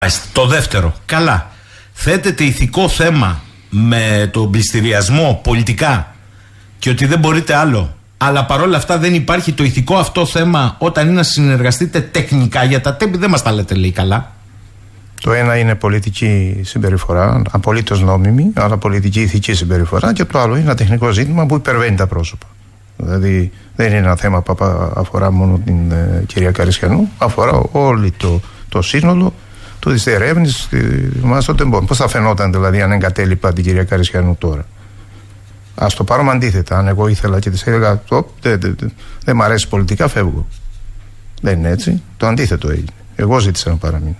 Το δεύτερο, καλά. Θέτεται ηθικό θέμα με τον πληστηριασμό πολιτικά και ότι δεν μπορείτε άλλο. Αλλά παρόλα αυτά δεν υπάρχει το ηθικό αυτό θέμα όταν είναι να συνεργαστείτε τεχνικά για τα τέμπη. Δεν μας τα λέτε, λέει, καλά. Το ένα είναι πολιτική συμπεριφορά, απολύτως νόμιμη, αλλά πολιτική ηθική συμπεριφορά, και το άλλο είναι ένα τεχνικό ζήτημα που υπερβαίνει τα πρόσωπα. Δηλαδή δεν είναι ένα θέμα που αφορά μόνο την κυρία Καρισιανού, αφορά όλο το σύνολο της διερεύνησης των τεμπών. Πώς θα φαινόταν δηλαδή αν εγκατέλειπα την κυρία Καρισιανού τώρα? Ας το πάρουμε αντίθετα. Αν εγώ ήθελα και της έλεγα δεν μ' αρέσει πολιτικά, φεύγω. Δεν είναι έτσι. Το αντίθετο έγινε. Εγώ ζήτησα να παραμείνω.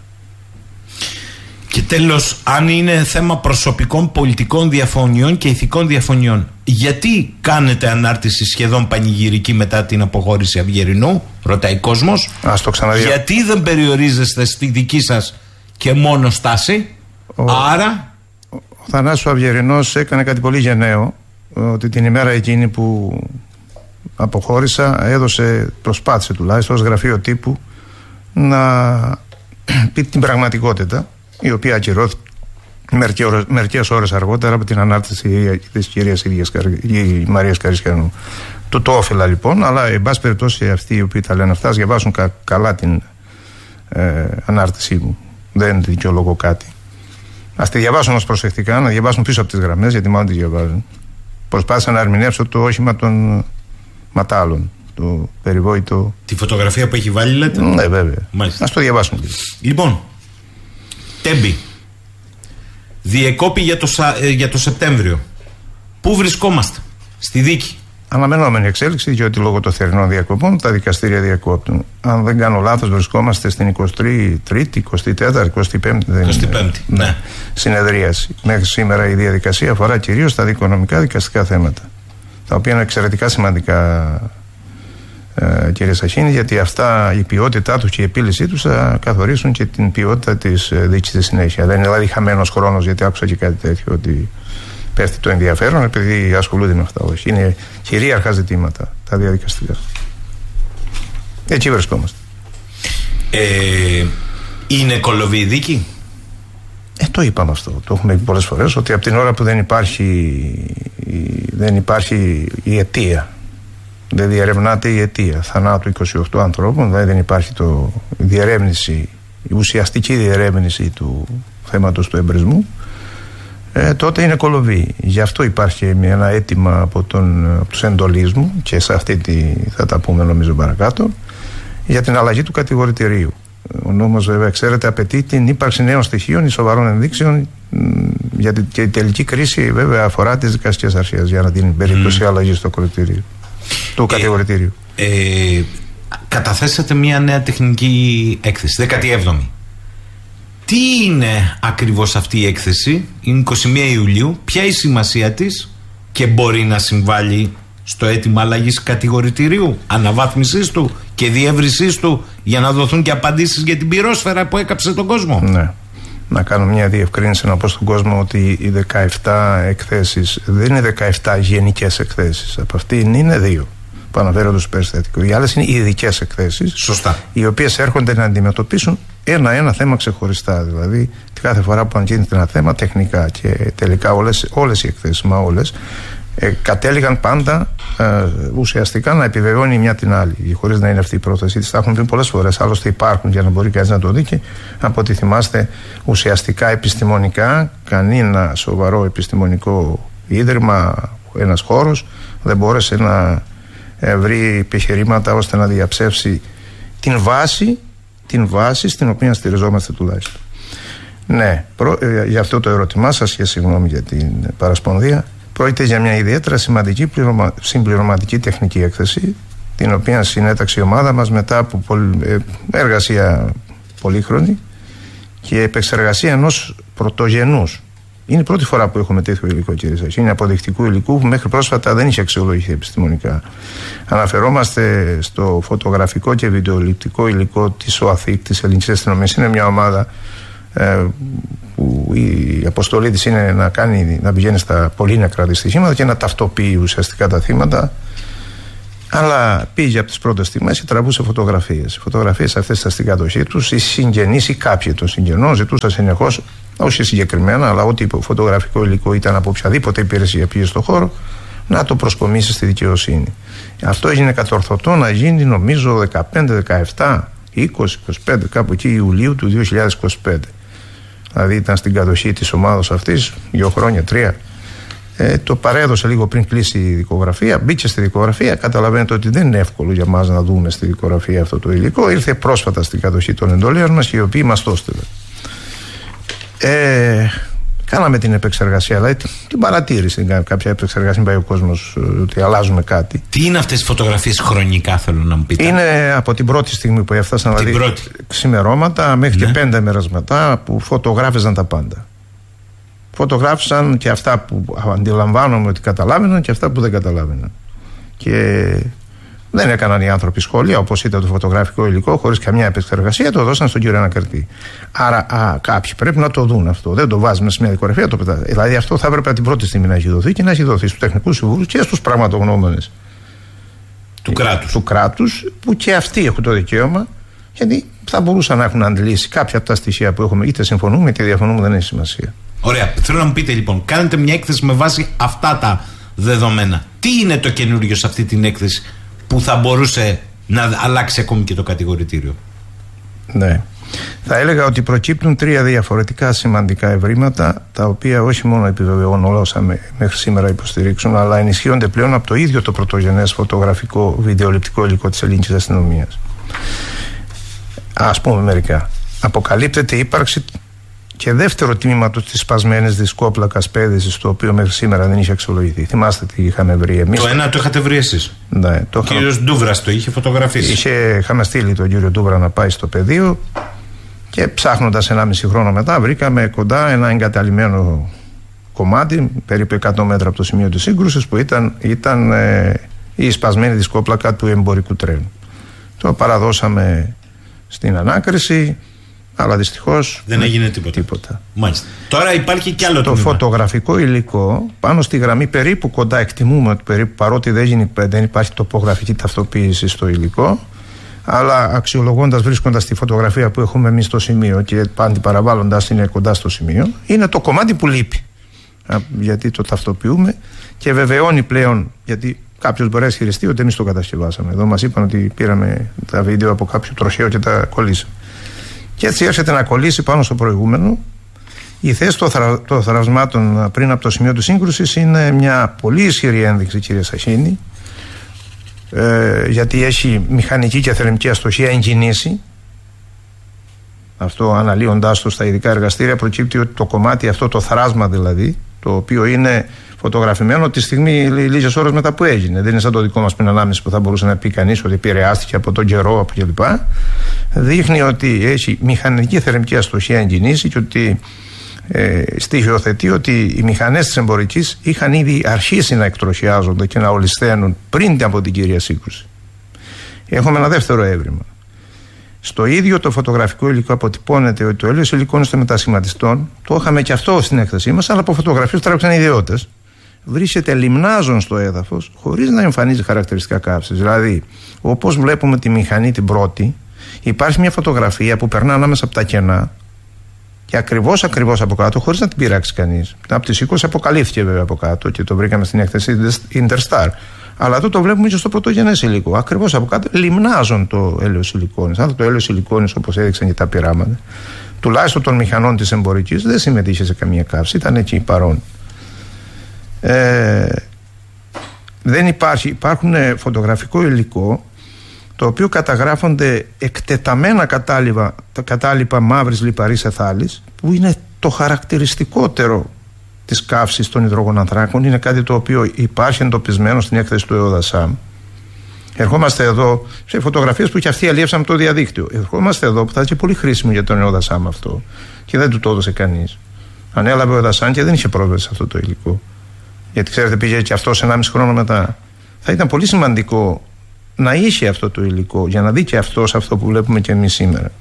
Και τέλος, αν είναι θέμα προσωπικών πολιτικών διαφωνιών και ηθικών διαφωνιών, γιατί κάνετε ανάρτηση σχεδόν πανηγυρική μετά την αποχώρηση Αυγερινού, ρωτάει κόσμος. Ας το ξαναδεί. Γιατί δεν περιορίζεστε στη δική σας και μόνο στάση? Άρα ο Θανάσης Αυγερινός έκανε κάτι πολύ γενναίο, ότι την ημέρα εκείνη που αποχώρησα προσπάθησε τουλάχιστον ως γραφείο τύπου να πει την πραγματικότητα, η οποία ακυρώθηκε μερικές ώρες αργότερα από την ανάρτηση της κυρίας Μαρίας Καρισιανού. Το όφελα λοιπόν, αλλά εν πάση περιπτώσει αυτοί οι οποίοι τα λένε αυτά, διαβάσουν καλά την ανάρτησή μου. Δεν δικαιολογώ κάτι. Ας τη διαβάσουν όμως προσεκτικά, να διαβάσουν πίσω από τις γραμμές, γιατί μάλλον τη διαβάζουν. Προσπάθησα να ερμηνεύσω το όχημα των ματάλων, το περιβόητο. Τη φωτογραφία που έχει βάλει, λέτε? Ναι, βέβαια. Μάλιστα. Ας το διαβάσουν. Λοιπόν, Τέμπη διεκόπη για το Σεπτέμβριο. Πού βρισκόμαστε? Στη δίκη? Αναμενόμενη εξέλιξη, διότι λόγω των θερινών διακοπών τα δικαστήρια διακόπτουν. Αν δεν κάνω λάθος, βρισκόμαστε στην 23η, 24η, 25η. Ναι. Συνεδρίαση. Μέχρι σήμερα η διαδικασία αφορά κυρίως τα δικονομικά δικαστικά θέματα, τα οποία είναι εξαιρετικά σημαντικά, κύριε Σαχίνη, γιατί αυτά, η ποιότητά τους και η επίλυσή τους θα καθορίσουν και την ποιότητα της δίκης στη συνέχεια. Δεν είναι δηλαδή χαμένος χρόνος, γιατί άκουσα και κάτι τέτοιο, ότι πέφτει το ενδιαφέρον επειδή ασχολούνται με αυτά. Όχι. Είναι κυρίαρχα ζητήματα τα διαδικαστικά. Έτσι βρισκόμαστε. Είναι κολοβή η δίκη? Το είπαμε αυτό. Το έχουμε πει πολλές φορές, ότι από την ώρα που δεν υπάρχει η αιτία, δεν διερευνάται η αιτία θανάτου 28 ανθρώπων, δηλαδή δεν υπάρχει η ουσιαστική διερεύνηση του θέματος του εμπρισμού, τότε είναι κολοβή. Γι' αυτό υπάρχει ένα αίτημα από τους εντολείς μου, και σε αυτή θα τα πούμε νομίζω παρακάτω, για την αλλαγή του κατηγορητηρίου. Ο νόμος, βέβαια, ξέρετε, απαιτεί την ύπαρξη νέων στοιχείων ή σοβαρών ενδείξεων, γιατί και η τελική κρίση βέβαια αφορά τις δικαστικές αρχές για να την περίπτωση αλλαγή στο του κατηγορητηρίου. Καταθέσατε μια νέα τεχνική έκθεση, 17η. Τι είναι ακριβώς αυτή η έκθεση? Είναι 21 Ιουλίου. Ποια η σημασία της και μπορεί να συμβάλλει στο αίτημα αλλαγής κατηγορητηρίου, αναβάθμισης του και διεύρυνσής του, για να δοθούν και απαντήσεις για την πυρόσφαιρα που έκαψε τον κόσμο? Ναι. Να κάνω μια διευκρίνηση, να πω στον κόσμο ότι οι 17 εκθέσεις δεν είναι 17 γενικές εκθέσεις. Από αυτήν είναι 2 που αναφέρονται στο περιστατικό. Οι άλλες είναι ειδικές εκθέσεις. Σωστά. Οι οποίες έρχονται να αντιμετωπίσουν ένα θέμα ξεχωριστά. Δηλαδή, κάθε φορά που αγγίζεται ένα θέμα τεχνικά, και τελικά όλες οι εκθέσεις, κατέληγαν πάντα ουσιαστικά να επιβεβαιώνει η μια την άλλη, χωρίς να είναι αυτή η πρόθεσή της. Τα έχουν πει πολλές φορές, άλλωστε υπάρχουν για να μπορεί κανείς να το δει, και από ό,τι θυμάστε, ουσιαστικά επιστημονικά, κανένα σοβαρό επιστημονικό ίδρυμα, ένας χώρος δεν μπόρεσε να βρει επιχειρήματα ώστε να διαψεύσει την βάση στην οποία στηριζόμαστε τουλάχιστον. Ναι, για αυτό το ερώτημά σας, και συγγνώμη για την παρασπονδία, πρόκειται για μια ιδιαίτερα σημαντική συμπληρωματική τεχνική έκθεση, την οποία συνέταξε η ομάδα μας μετά από εργασία πολύχρονη και επεξεργασία ενός πρωτογενούς. Είναι η πρώτη φορά που έχουμε τέτοιο υλικό, κύριε Σαχίνη, είναι αποδεικτικού υλικού που μέχρι πρόσφατα δεν είχε αξιολογηθεί επιστημονικά. Αναφερόμαστε στο φωτογραφικό και βιντεοληπτικό υλικό της ΟΑΘΙΚ, της Ελληνικής Αστυνομίας. Είναι μια ομάδα που η αποστολή της είναι να πηγαίνει στα πολύ νεκρά δυστυχήματα και να ταυτοποιεί ουσιαστικά τα θύματα. Αλλά πήγε από τις πρώτες στιγμές και τραβούσε φωτογραφίες. Οι φωτογραφίες αυτές ήταν στην κατοχή τους. Οι συγγενείς ή κάποιοι των συγγενών ζητούσαν συνεχώς, όχι συγκεκριμένα, αλλά ό,τι φωτογραφικό υλικό ήταν από οποιαδήποτε υπηρεσία πήγε στον χώρο, να το προσκομίσει στη δικαιοσύνη. Αυτό έγινε κατορθωτό να γίνει νομίζω 15, 17, 20, 25, κάπου εκεί Ιουλίου του 2025. Δηλαδή ήταν στην κατοχή της ομάδας αυτής 2 χρόνια, 3. Το παρέδωσε λίγο πριν κλείσει η δικογραφία, μπήκε στη δικογραφία. Καταλαβαίνετε ότι δεν είναι εύκολο για μας να δούμε στη δικογραφία αυτό το υλικό. Ήρθε πρόσφατα στην κατοχή των εντολέων μας και οι οποίοι μας το έστειλαν. Κάναμε την επεξεργασία, δηλαδή την παρατήρηση. Κάποια επεξεργασία πάει ο κόσμος ότι αλλάζουμε κάτι. Τι είναι αυτές οι φωτογραφίες χρονικά, θέλω να μου πείτε? Είναι από την πρώτη στιγμή που έφτασαν, δηλαδή ξημερώματα μέχρι και 5 μέρες μετά, που φωτογράφιζαν τα πάντα. Φωτογράφησαν και αυτά που αντιλαμβάνομαι ότι καταλάβαιναν και αυτά που δεν καταλάβαιναν. Και δεν έκαναν οι άνθρωποι σχόλια, όπως ήταν το φωτογραφικό υλικό, χωρίς καμιά επεξεργασία, το δώσαν στον κύριο Ανακριτή. Άρα κάποιοι πρέπει να το δουν αυτό. Δεν το βάζουμε σε μια δικογραφία, το πετάμε. Δηλαδή αυτό θα έπρεπε την πρώτη στιγμή να έχει δοθεί και να έχει δοθεί στους τεχνικούς συμβούλους και στους πραγματογνώμονες του κράτους, που και αυτοί έχουν το δικαίωμα, γιατί θα μπορούσαν να έχουν αντλήσει κάποια από τα στοιχεία που έχουμε, είτε συμφωνούμε είτε διαφωνούμε, δεν έχει σημασία. Ωραία. Θέλω να μου πείτε λοιπόν, κάνετε μια έκθεση με βάση αυτά τα δεδομένα. Τι είναι το καινούριο σε αυτή την έκθεση που θα μπορούσε να αλλάξει ακόμη και το κατηγορητήριο? Ναι. Θα έλεγα ότι προκύπτουν 3 διαφορετικά σημαντικά ευρήματα, τα οποία όχι μόνο επιβεβαιώνουν όσα μέχρι σήμερα υποστηρίξουν, αλλά ενισχύονται πλέον από το ίδιο το πρωτογενές φωτογραφικό βιντεοληπτικό υλικό της ελληνικής αστυνομίας. Ας πούμε μερικά. Αποκαλύπτεται η ύπαρξη και δεύτερο τμήμα της σπασμένης δισκόπλακας πέδησης, το οποίο μέχρι σήμερα δεν είχε αξιολογηθεί. Θυμάστε τι είχαμε βρει εμείς? Το ένα το είχατε βρει εσείς? Ναι, ο κύριος Ντούβρας το είχε φωτογραφίσει. Είχαμε στείλει τον κύριο Ντούβρα να πάει στο πεδίο και ψάχνοντας 1,5 χρόνο μετά βρήκαμε κοντά ένα εγκαταλειμμένο κομμάτι, περίπου 100 μέτρα από το σημείο της σύγκρουσης, που ήταν η σπασμένη δισκόπλακα του εμπορικού τρένου. Το παραδώσαμε στην ανάκριση, αλλά δυστυχώς δεν έγινε τίποτα. Μάλιστα. Τώρα υπάρχει κι άλλο το φωτογραφικό υλικό πάνω στη γραμμή, περίπου κοντά, εκτιμούμε ότι περίπου, παρότι δεν υπάρχει τοπογραφική ταυτοποίηση στο υλικό, αλλά αξιολογώντας, βρίσκοντας τη φωτογραφία που έχουμε εμείς στο σημείο και αντιπαραβάλλοντας είναι κοντά στο σημείο, είναι το κομμάτι που λείπει. Γιατί το ταυτοποιούμε και βεβαιώνει πλέον, γιατί κάποιος μπορεί να ισχυριστεί ότι εμείς το κατασκευάσαμε. Εδώ μας είπαν ότι πήραμε τα βίντεο από κάποιο τροχαίο και τα κολλήσαμε. Και έτσι έρχεται να κολλήσει πάνω στο προηγούμενο. Η θέση των θραυσμάτων πριν από το σημείο της σύγκρουσης είναι μια πολύ ισχυρή ένδειξη, κύριε Σαχίνη, γιατί έχει μηχανική και θερμική αστοχία εγκινήσει. Αυτό, αναλύοντάς το στα ειδικά εργαστήρια, προκύπτει ότι το κομμάτι αυτό, το θράσμα δηλαδή, το οποίο είναι φωτογραφημένο τη στιγμή λίγες ώρες μετά που έγινε. Δεν είναι σαν το δικό μας πριν ανάμεση που θα μπορούσε να πει κανείς ότι επηρεάστηκε από τον καιρό, από κλπ. Δείχνει ότι έχει μηχανική θερμική αστοχία εγκινήσει και ότι στοιχειοθετεί ότι οι μηχανές της εμπορικής είχαν ήδη αρχίσει να εκτροχιάζονται και να ολισθαίνουν πριν από την κύρια σύγκρουση. Έχουμε ένα δεύτερο έβριμα. Στο ίδιο το φωτογραφικό υλικό αποτυπώνεται ότι το έλαιος υλικών των μετασχηματιστών, το είχαμε και αυτό στην έκθεσή μας, αλλά από φωτογραφίες τράβηξαν οι ιδιώτες, βρίσκεται λιμνάζον στο έδαφος χωρίς να εμφανίζει χαρακτηριστικά καύσης. Δηλαδή, όπως βλέπουμε τη μηχανή την πρώτη, υπάρχει μια φωτογραφία που περνά ανάμεσα από τα κενά και ακριβώς από κάτω, χωρίς να την πειράξει κανείς. Από τις 20 αποκαλύφθηκε βέβαια από κάτω και το βρήκαμε στην έκθεση Interstar. Αλλά εδώ το βλέπουμε και στο πρωτογενές υλικό. Ακριβώς από κάτω λιμνάζουν το έλαιος υλικόνης. Αν το έλαιος υλικόνης, όπως έδειξαν και τα πειράματα, τουλάχιστον των μηχανών της εμπορικής, δεν συμμετείχε σε καμία καύση, ήταν εκεί παρόν. Υπάρχουν φωτογραφικό υλικό, το οποίο καταγράφονται εκτεταμένα κατάλοιπα μαύρης λιπαρής εθάλης, που είναι το χαρακτηριστικότερο της καύσης των υδρογονανθράκων. Είναι κάτι το οποίο υπάρχει εντοπισμένο στην έκθεση του ΕΟΔΑΣΑΜ. Ερχόμαστε εδώ σε φωτογραφίες που και αυτοί αλλιεύσαμε το διαδίκτυο. Ερχόμαστε εδώ που θα είναι πολύ χρήσιμο για τον ΕΟΔΑΣΑΜ αυτό και δεν του το έδωσε κανείς. Ανέλαβε ο ΕΟΔΑΣΑΜ και δεν είχε πρόσβαση σε αυτό το υλικό. Γιατί ξέρετε, πήγε και αυτό 1,5 χρόνο μετά. Θα ήταν πολύ σημαντικό να είχε αυτό το υλικό για να δει και αυτό που βλέπουμε και εμείς σήμερα.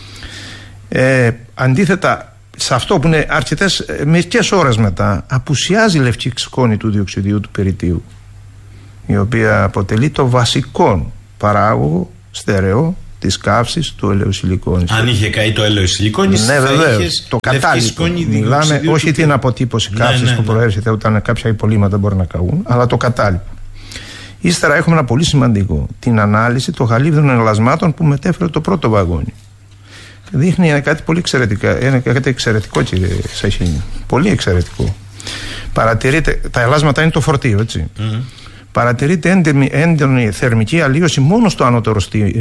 Αντίθετα, σε αυτό που είναι μερικές ώρες μετά, απουσιάζει η λευκή σκόνη του διοξιδίου του περιττίου. η οποία αποτελεί το βασικό παράγωγο στερεό της καύσης του ελαιοσιλικόνης. Αν είχε καεί το ελαιοσιλικόνης, ναι, βεβαίως. Το κατάλοιπο. Μιλάμε όχι την αποτύπωση καύσης που προέρχεται όταν κάποια υπολείμματα μπορεί να καούν, αλλά το κατάλοιπο. Ύστερα έχουμε ένα πολύ σημαντικό, την ανάλυση των γαλήβδινων ελασμάτων που μετέφερε το πρώτο βαγόνι. Δείχνει κάτι πολύ κάτι εξαιρετικό, κύριε Σαχίνη. Πολύ εξαιρετικό. Παρατηρείτε, τα ελάσματα είναι το φορτίο, έτσι. Παρατηρείται έντονη θερμική αλλίωση μόνο στο ανώτερο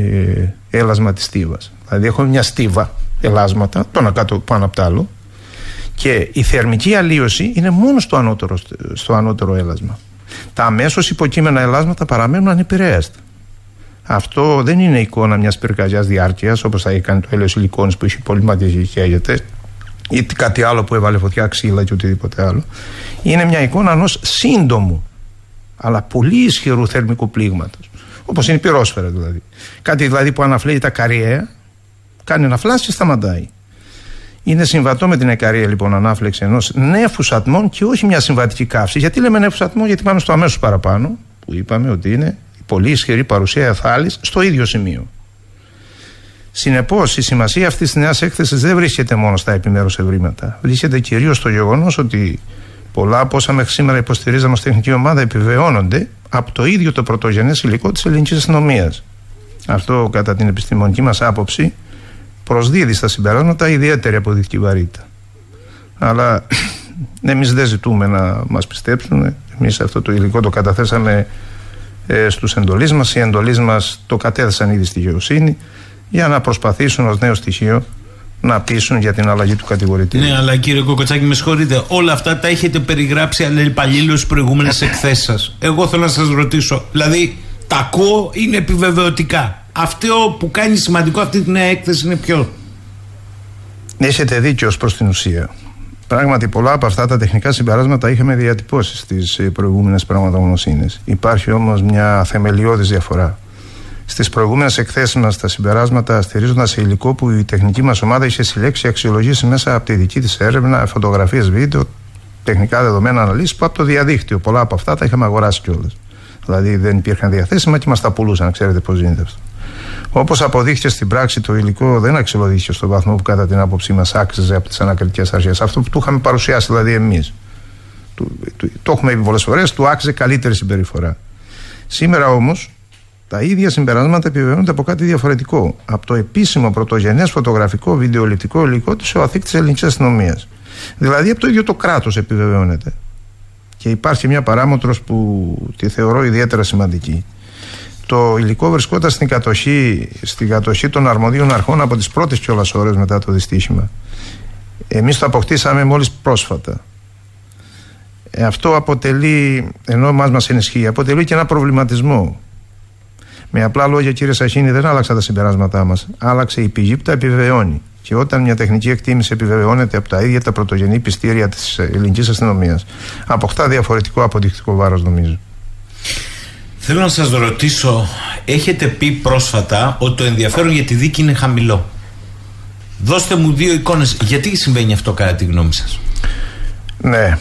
έλασμα της στίβας. Δηλαδή έχουμε μια στίβα ελάσματα, το ένα κάτω πάνω από το άλλο, και η θερμική αλλίωση είναι μόνο στο ανώτερο έλασμα. Τα αμέσως υποκείμενα ελάσματα παραμένουν ανεπηρέαστα. Αυτό δεν είναι εικόνα μιας πυρκαγιάς διάρκειας, όπως θα έκανε το ελαιοσιλικόνης που είχε πολυματίζει και καίγεται, ή κάτι άλλο που έβαλε φωτιά, ξύλα και οτιδήποτε άλλο. Είναι μια εικόνα ενός σύντομου αλλά πολύ ισχυρού θερμικού πλήγματος, όπως είναι η πυρόσφαιρα δηλαδή. Κάτι δηλαδή που αναφλέει τα καριαία, κάνει ένα φλάσ και σταματάει. Είναι συμβατό με την εκαρία λοιπόν ανάφλεξη ενός νέφους ατμών και όχι μια συμβατική καύση. Γιατί λέμε νέφους ατμών? Γιατί πάμε στο αμέσως παραπάνω, που είπαμε ότι είναι η πολύ ισχυρή παρουσία αιθάλης στο ίδιο σημείο. Συνεπώς, η σημασία αυτής της νέας έκθεσης δεν βρίσκεται μόνο στα επιμέρους ευρήματα. Βρίσκεται κυρίως στο γεγονός ότι πολλά από όσα μέχρι σήμερα υποστηρίζαμε ως τεχνική ομάδα επιβεβαιώνονται από το ίδιο το πρωτογενές υλικό της ελληνικής αστυνομίας. Αυτό, κατά την επιστημονική μας άποψη, προσδίδει στα συμπεράσματα ιδιαίτερη αποδεικτική βαρύτητα. Αλλά εμείς δεν ζητούμε να μας πιστέψουν. Εμείς αυτό το υλικό το καταθέσαμε στους εντολείς μας. Οι εντολείς μας το κατέθεσαν ήδη στη δικαιοσύνη για να προσπαθήσουν ως νέο στοιχείο να πείσουν για την αλλαγή του κατηγορητήριου. Ναι, αλλά κύριε Κοκοτσάκη, με συγχωρείτε, όλα αυτά τα έχετε περιγράψει αλληλεπαλλήλως στις προηγούμενες εκθέσεις σας. Εγώ θέλω να σας ρωτήσω, δηλαδή τα ακούω, είναι επιβεβαιωτικά. Αυτό που κάνει σημαντικό αυτή τη νέα έκθεση είναι ποιο? Έχετε δίκιο ως προς την ουσία. Πράγματι, πολλά από αυτά τα τεχνικά συμπεράσματα είχαμε διατυπώσει στις προηγούμενες πραγματογνωσύνες. Υπάρχει όμως μια θεμελιώδης διαφορά. Στις προηγούμενες εκθέσεις μας, τα συμπεράσματα στηρίζονταν σε υλικό που η τεχνική μας ομάδα είχε συλλέξει και αξιολογήσει μέσα από τη δική της έρευνα, φωτογραφίες, βίντεο, τεχνικά δεδομένα, αναλύσεις που από το διαδίκτυο. Πολλά από αυτά τα είχαμε αγοράσει κιόλας. Δηλαδή δεν υπήρχαν διαθέσιμα και μας τα πουλούσαν. Ξέρετε πώς γίνεται αυτό. Όπως αποδείχθηκε στην πράξη, το υλικό δεν αξιολογήθηκε στον βαθμό που κατά την άποψή μας άξιζε από τις ανακριτικές αρχές. Αυτό που του είχαμε παρουσιάσει δηλαδή εμείς. Το έχουμε πει πολλές φορές, του άξιζε καλύτερη συμπεριφορά. Σήμερα όμως τα ίδια συμπεράσματα επιβεβαιώνονται από κάτι διαφορετικό. Από το επίσημο πρωτογενές φωτογραφικό βιντεοληπτικό υλικό της ΟΑΘΙΚ της ελληνικής αστυνομίας. Δηλαδή από το ίδιο το κράτος επιβεβαιώνεται. Και υπάρχει μια παράμετρος που τη θεωρώ ιδιαίτερα σημαντική. Το υλικό βρισκόταν στην κατοχή των αρμοδίων αρχών από τις πρώτες κιόλας ώρες μετά το δυστύχημα. Εμείς το αποκτήσαμε μόλις πρόσφατα. Αυτό αποτελεί, ενώ μας ενισχύει, αποτελεί και ένα προβληματισμό. Με απλά λόγια, κύριε Σαχίνη, δεν άλλαξαν τα συμπεράσματά μας. Άλλαξε η πηγή που τα επιβεβαιώνει. Και όταν μια τεχνική εκτίμηση επιβεβαιώνεται από τα ίδια τα πρωτογενή πιστήρια της ελληνικής αστυνομίας, αποκτά διαφορετικό αποδεικτικό βάρος, νομίζω. Θέλω να σας ρωτήσω, έχετε πει πρόσφατα ότι το ενδιαφέρον για τη δίκη είναι χαμηλό. Δώστε μου δύο εικόνες. Γιατί συμβαίνει αυτό κατά τη γνώμη σας? Ναι.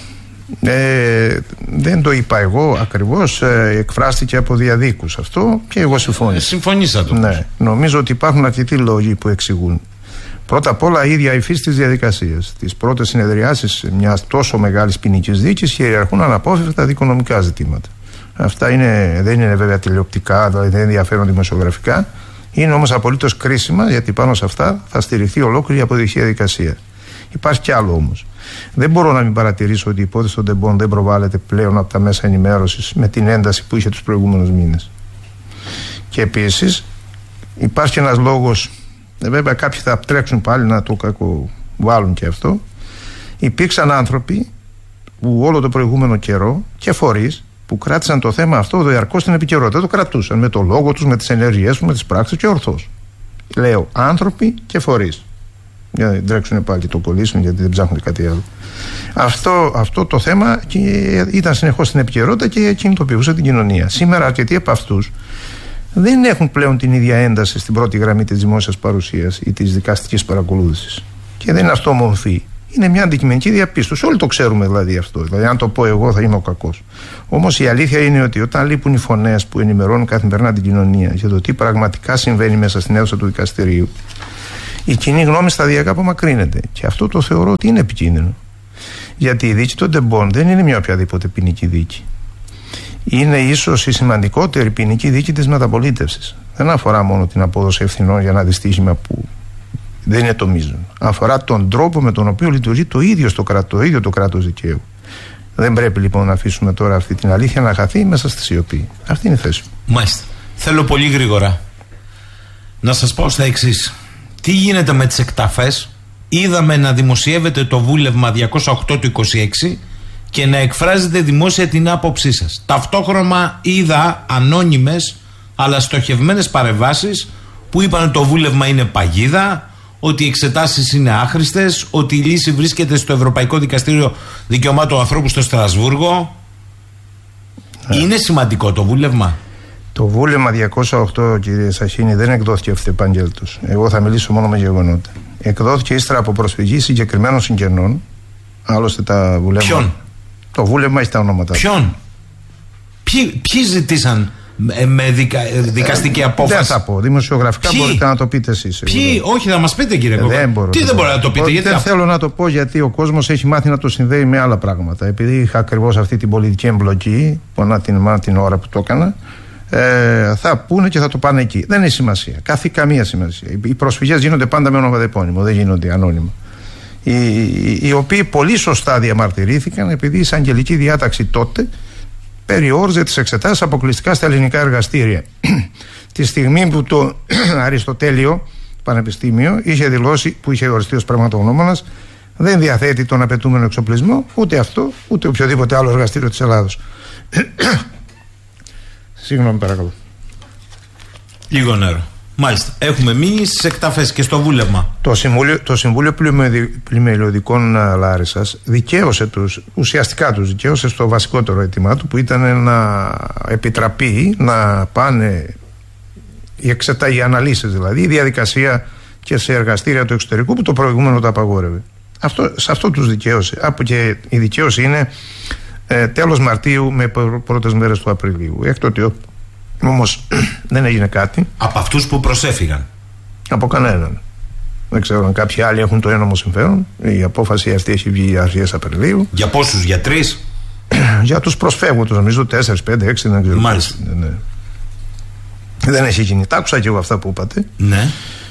Δεν το είπα εγώ ακριβώς, εκφράστηκε από διαδίκους αυτό και εγώ συμφώνησα. Συμφωνήσατε. Ναι. Νομίζω ότι υπάρχουν αρκετοί λόγοι που εξηγούν. Πρώτα απ' όλα, η ίδια η φύση της διαδικασίας. Τις πρώτες συνεδριάσεις μιας τόσο μεγάλης ποινικής δίκης κυριαρχούν αναπόφευκτα δικονομικά ζητήματα. Αυτά δεν είναι βέβαια τηλεοπτικά, δηλαδή δεν ενδιαφέρον δημοσιογραφικά. Είναι όμως απολύτως κρίσιμα, γιατί πάνω σε αυτά θα στηριχθεί ολόκληρη η αποδεικτική διαδικασία. Υπάρχει κι άλλο όμως. Δεν μπορώ να μην παρατηρήσω ότι η υπόθεση των τεμπών δεν προβάλλεται πλέον από τα μέσα ενημέρωσης με την ένταση που είχε τους προηγούμενους μήνες. Και επίσης υπάρχει ένας λόγος, βέβαια κάποιοι θα τρέξουν πάλι να το κακοβάλουν και αυτό. Υπήρξαν άνθρωποι που όλο το προηγούμενο καιρό και φορείς που κράτησαν το θέμα αυτό διαρκώς στην επικαιρότητα. Το κρατούσαν με το λόγο τους, με τις ενέργειές τους, με τις πράξεις και ορθώς. Λέω άνθρωποι και φορείς. Για να τρέξουν πάλι και το κολλήσουν, γιατί δεν ψάχνουν κάτι άλλο. Αυτό το θέμα ήταν συνεχώς στην επικαιρότητα και κινητοποιούσε την κοινωνία. Σήμερα αρκετοί από αυτούς δεν έχουν πλέον την ίδια ένταση στην πρώτη γραμμή της δημόσιας παρουσίας ή της δικαστικής παρακολούθησης. Και δεν είναι αυτό μορφή. Είναι μια αντικειμενική διαπίστωση. Όλοι το ξέρουμε δηλαδή αυτό. Δηλαδή, αν το πω εγώ, θα είμαι ο κακός. Όμως η αλήθεια είναι ότι όταν λείπουν οι φωνές που ενημερώνουν καθημερινά την κοινωνία για το τι πραγματικά συμβαίνει μέσα στην αίθουσα του δικαστηρίου, η κοινή γνώμη σταδιακά απομακρύνεται. Και αυτό το θεωρώ ότι είναι επικίνδυνο. Γιατί η δίκη των τεμπών δεν είναι μια οποιαδήποτε ποινική δίκη. Είναι ίσως η σημαντικότερη ποινική δίκη της μεταπολίτευσης. Δεν αφορά μόνο την απόδοση ευθυνών για ένα δυστύχημα που δεν είναι το μείζον. Αφορά τον τρόπο με τον οποίο λειτουργεί το ίδιο το κράτος δικαίου. Δεν πρέπει λοιπόν να αφήσουμε τώρα αυτή την αλήθεια να χαθεί μέσα στη σιωπή. Αυτή είναι η θέση μου. Μάλιστα. Θέλω πολύ γρήγορα να σας πω στα εξής. Τι γίνεται με τις εκταφές? Είδαμε να δημοσιεύεται το βούλευμα 208 του 26 και να εκφράζετε δημόσια την άποψή σας. Ταυτόχρονα είδα ανώνυμες αλλά στοχευμένες παρεμβάσεις που είπαν ότι το βούλευμα είναι παγίδα, ότι οι εξετάσεις είναι άχρηστες, ότι η λύση βρίσκεται στο Ευρωπαϊκό Δικαστήριο Δικαιωμάτων Ανθρώπου στο Στρασβούργο. Είναι σημαντικό το βούλευμα? Το βούλευμα 208, κύριε Σαχίνη, δεν εκδόθηκε ευθεπαγγέλτος. Εγώ θα μιλήσω μόνο με γεγονότα. Εκδόθηκε ύστερα από προσφυγή συγκεκριμένων συγγενών. Άλλωστε τα βουλεύματα. Ποιον? Το βούλευμα έχει τα ονόματα. Ποιον? Ποιοι ζητήσαν με δικαστική απόφαση? Δεν θα πω. Δημοσιογραφικά μπορείτε να το πείτε εσείς. Ποιοι? Όχι, θα μας πείτε, κύριε Κόκκα. Τι δεν μπορεί να το πείτε? Γιατί δεν θέλω να το πω, γιατί ο κόσμος έχει μάθει να το συνδέει με άλλα πράγματα. Επειδή είχα ακριβώς αυτή την πολιτική εμπλοκή, πονά την ώρα που το έκανα, θα πούνε και θα το πάνε εκεί. Δεν έχει σημασία. Καμία σημασία. Οι προσφυγές γίνονται πάντα με ονοματεπώνυμο, δεν γίνονται ανώνυμα. Οι οποίοι πολύ σωστά διαμαρτυρήθηκαν επειδή η εισαγγελική διάταξη τότε περιόριζε τις εξετάσεις αποκλειστικά στα ελληνικά εργαστήρια. Τη στιγμή που το Αριστοτέλειο Πανεπιστήμιο είχε δηλώσει, που είχε οριστεί ως πραγματογνώμονας, δεν διαθέτει τον απαιτούμενο εξοπλισμό, ούτε αυτό, ούτε οποιοδήποτε άλλο εργαστήριο της Ελλάδος. Συγγνώμη, παρακαλώ. Λίγο νερό. Μάλιστα. Έχουμε μείνει στις εκταφές και στο βούλευμα. Το Συμβούλιο Πλημελιωδικών Λάρισσας ουσιαστικά τους δικαίωσε στο βασικότερο αίτημά του, που ήταν να επιτραπεί να πάνε οι αναλύσεις, δηλαδή η διαδικασία και σε εργαστήρια του εξωτερικού που το προηγούμενο το απαγόρευε. Σε αυτό τους δικαίωσε. Και η δικαίωση είναι τέλος Μαρτίου με πρώτες μέρες του Απριλίου. Έκτοτε όμως δεν έγινε κάτι. Από αυτούς που προσέφυγαν? Από κανέναν. Δεν ξέρω αν κάποιοι άλλοι έχουν το ένομο συμφέρον. Η απόφαση αυτή έχει βγει αρχές Απριλίου. Για πόσους? Για 3? Για τους προσφεύγοντες, νομίζω 4, 5, 6, δεν ξέρω. Μάλιστα. Ναι. Δεν έχει γίνει. Τα άκουσα και εγώ αυτά που είπατε. Ναι.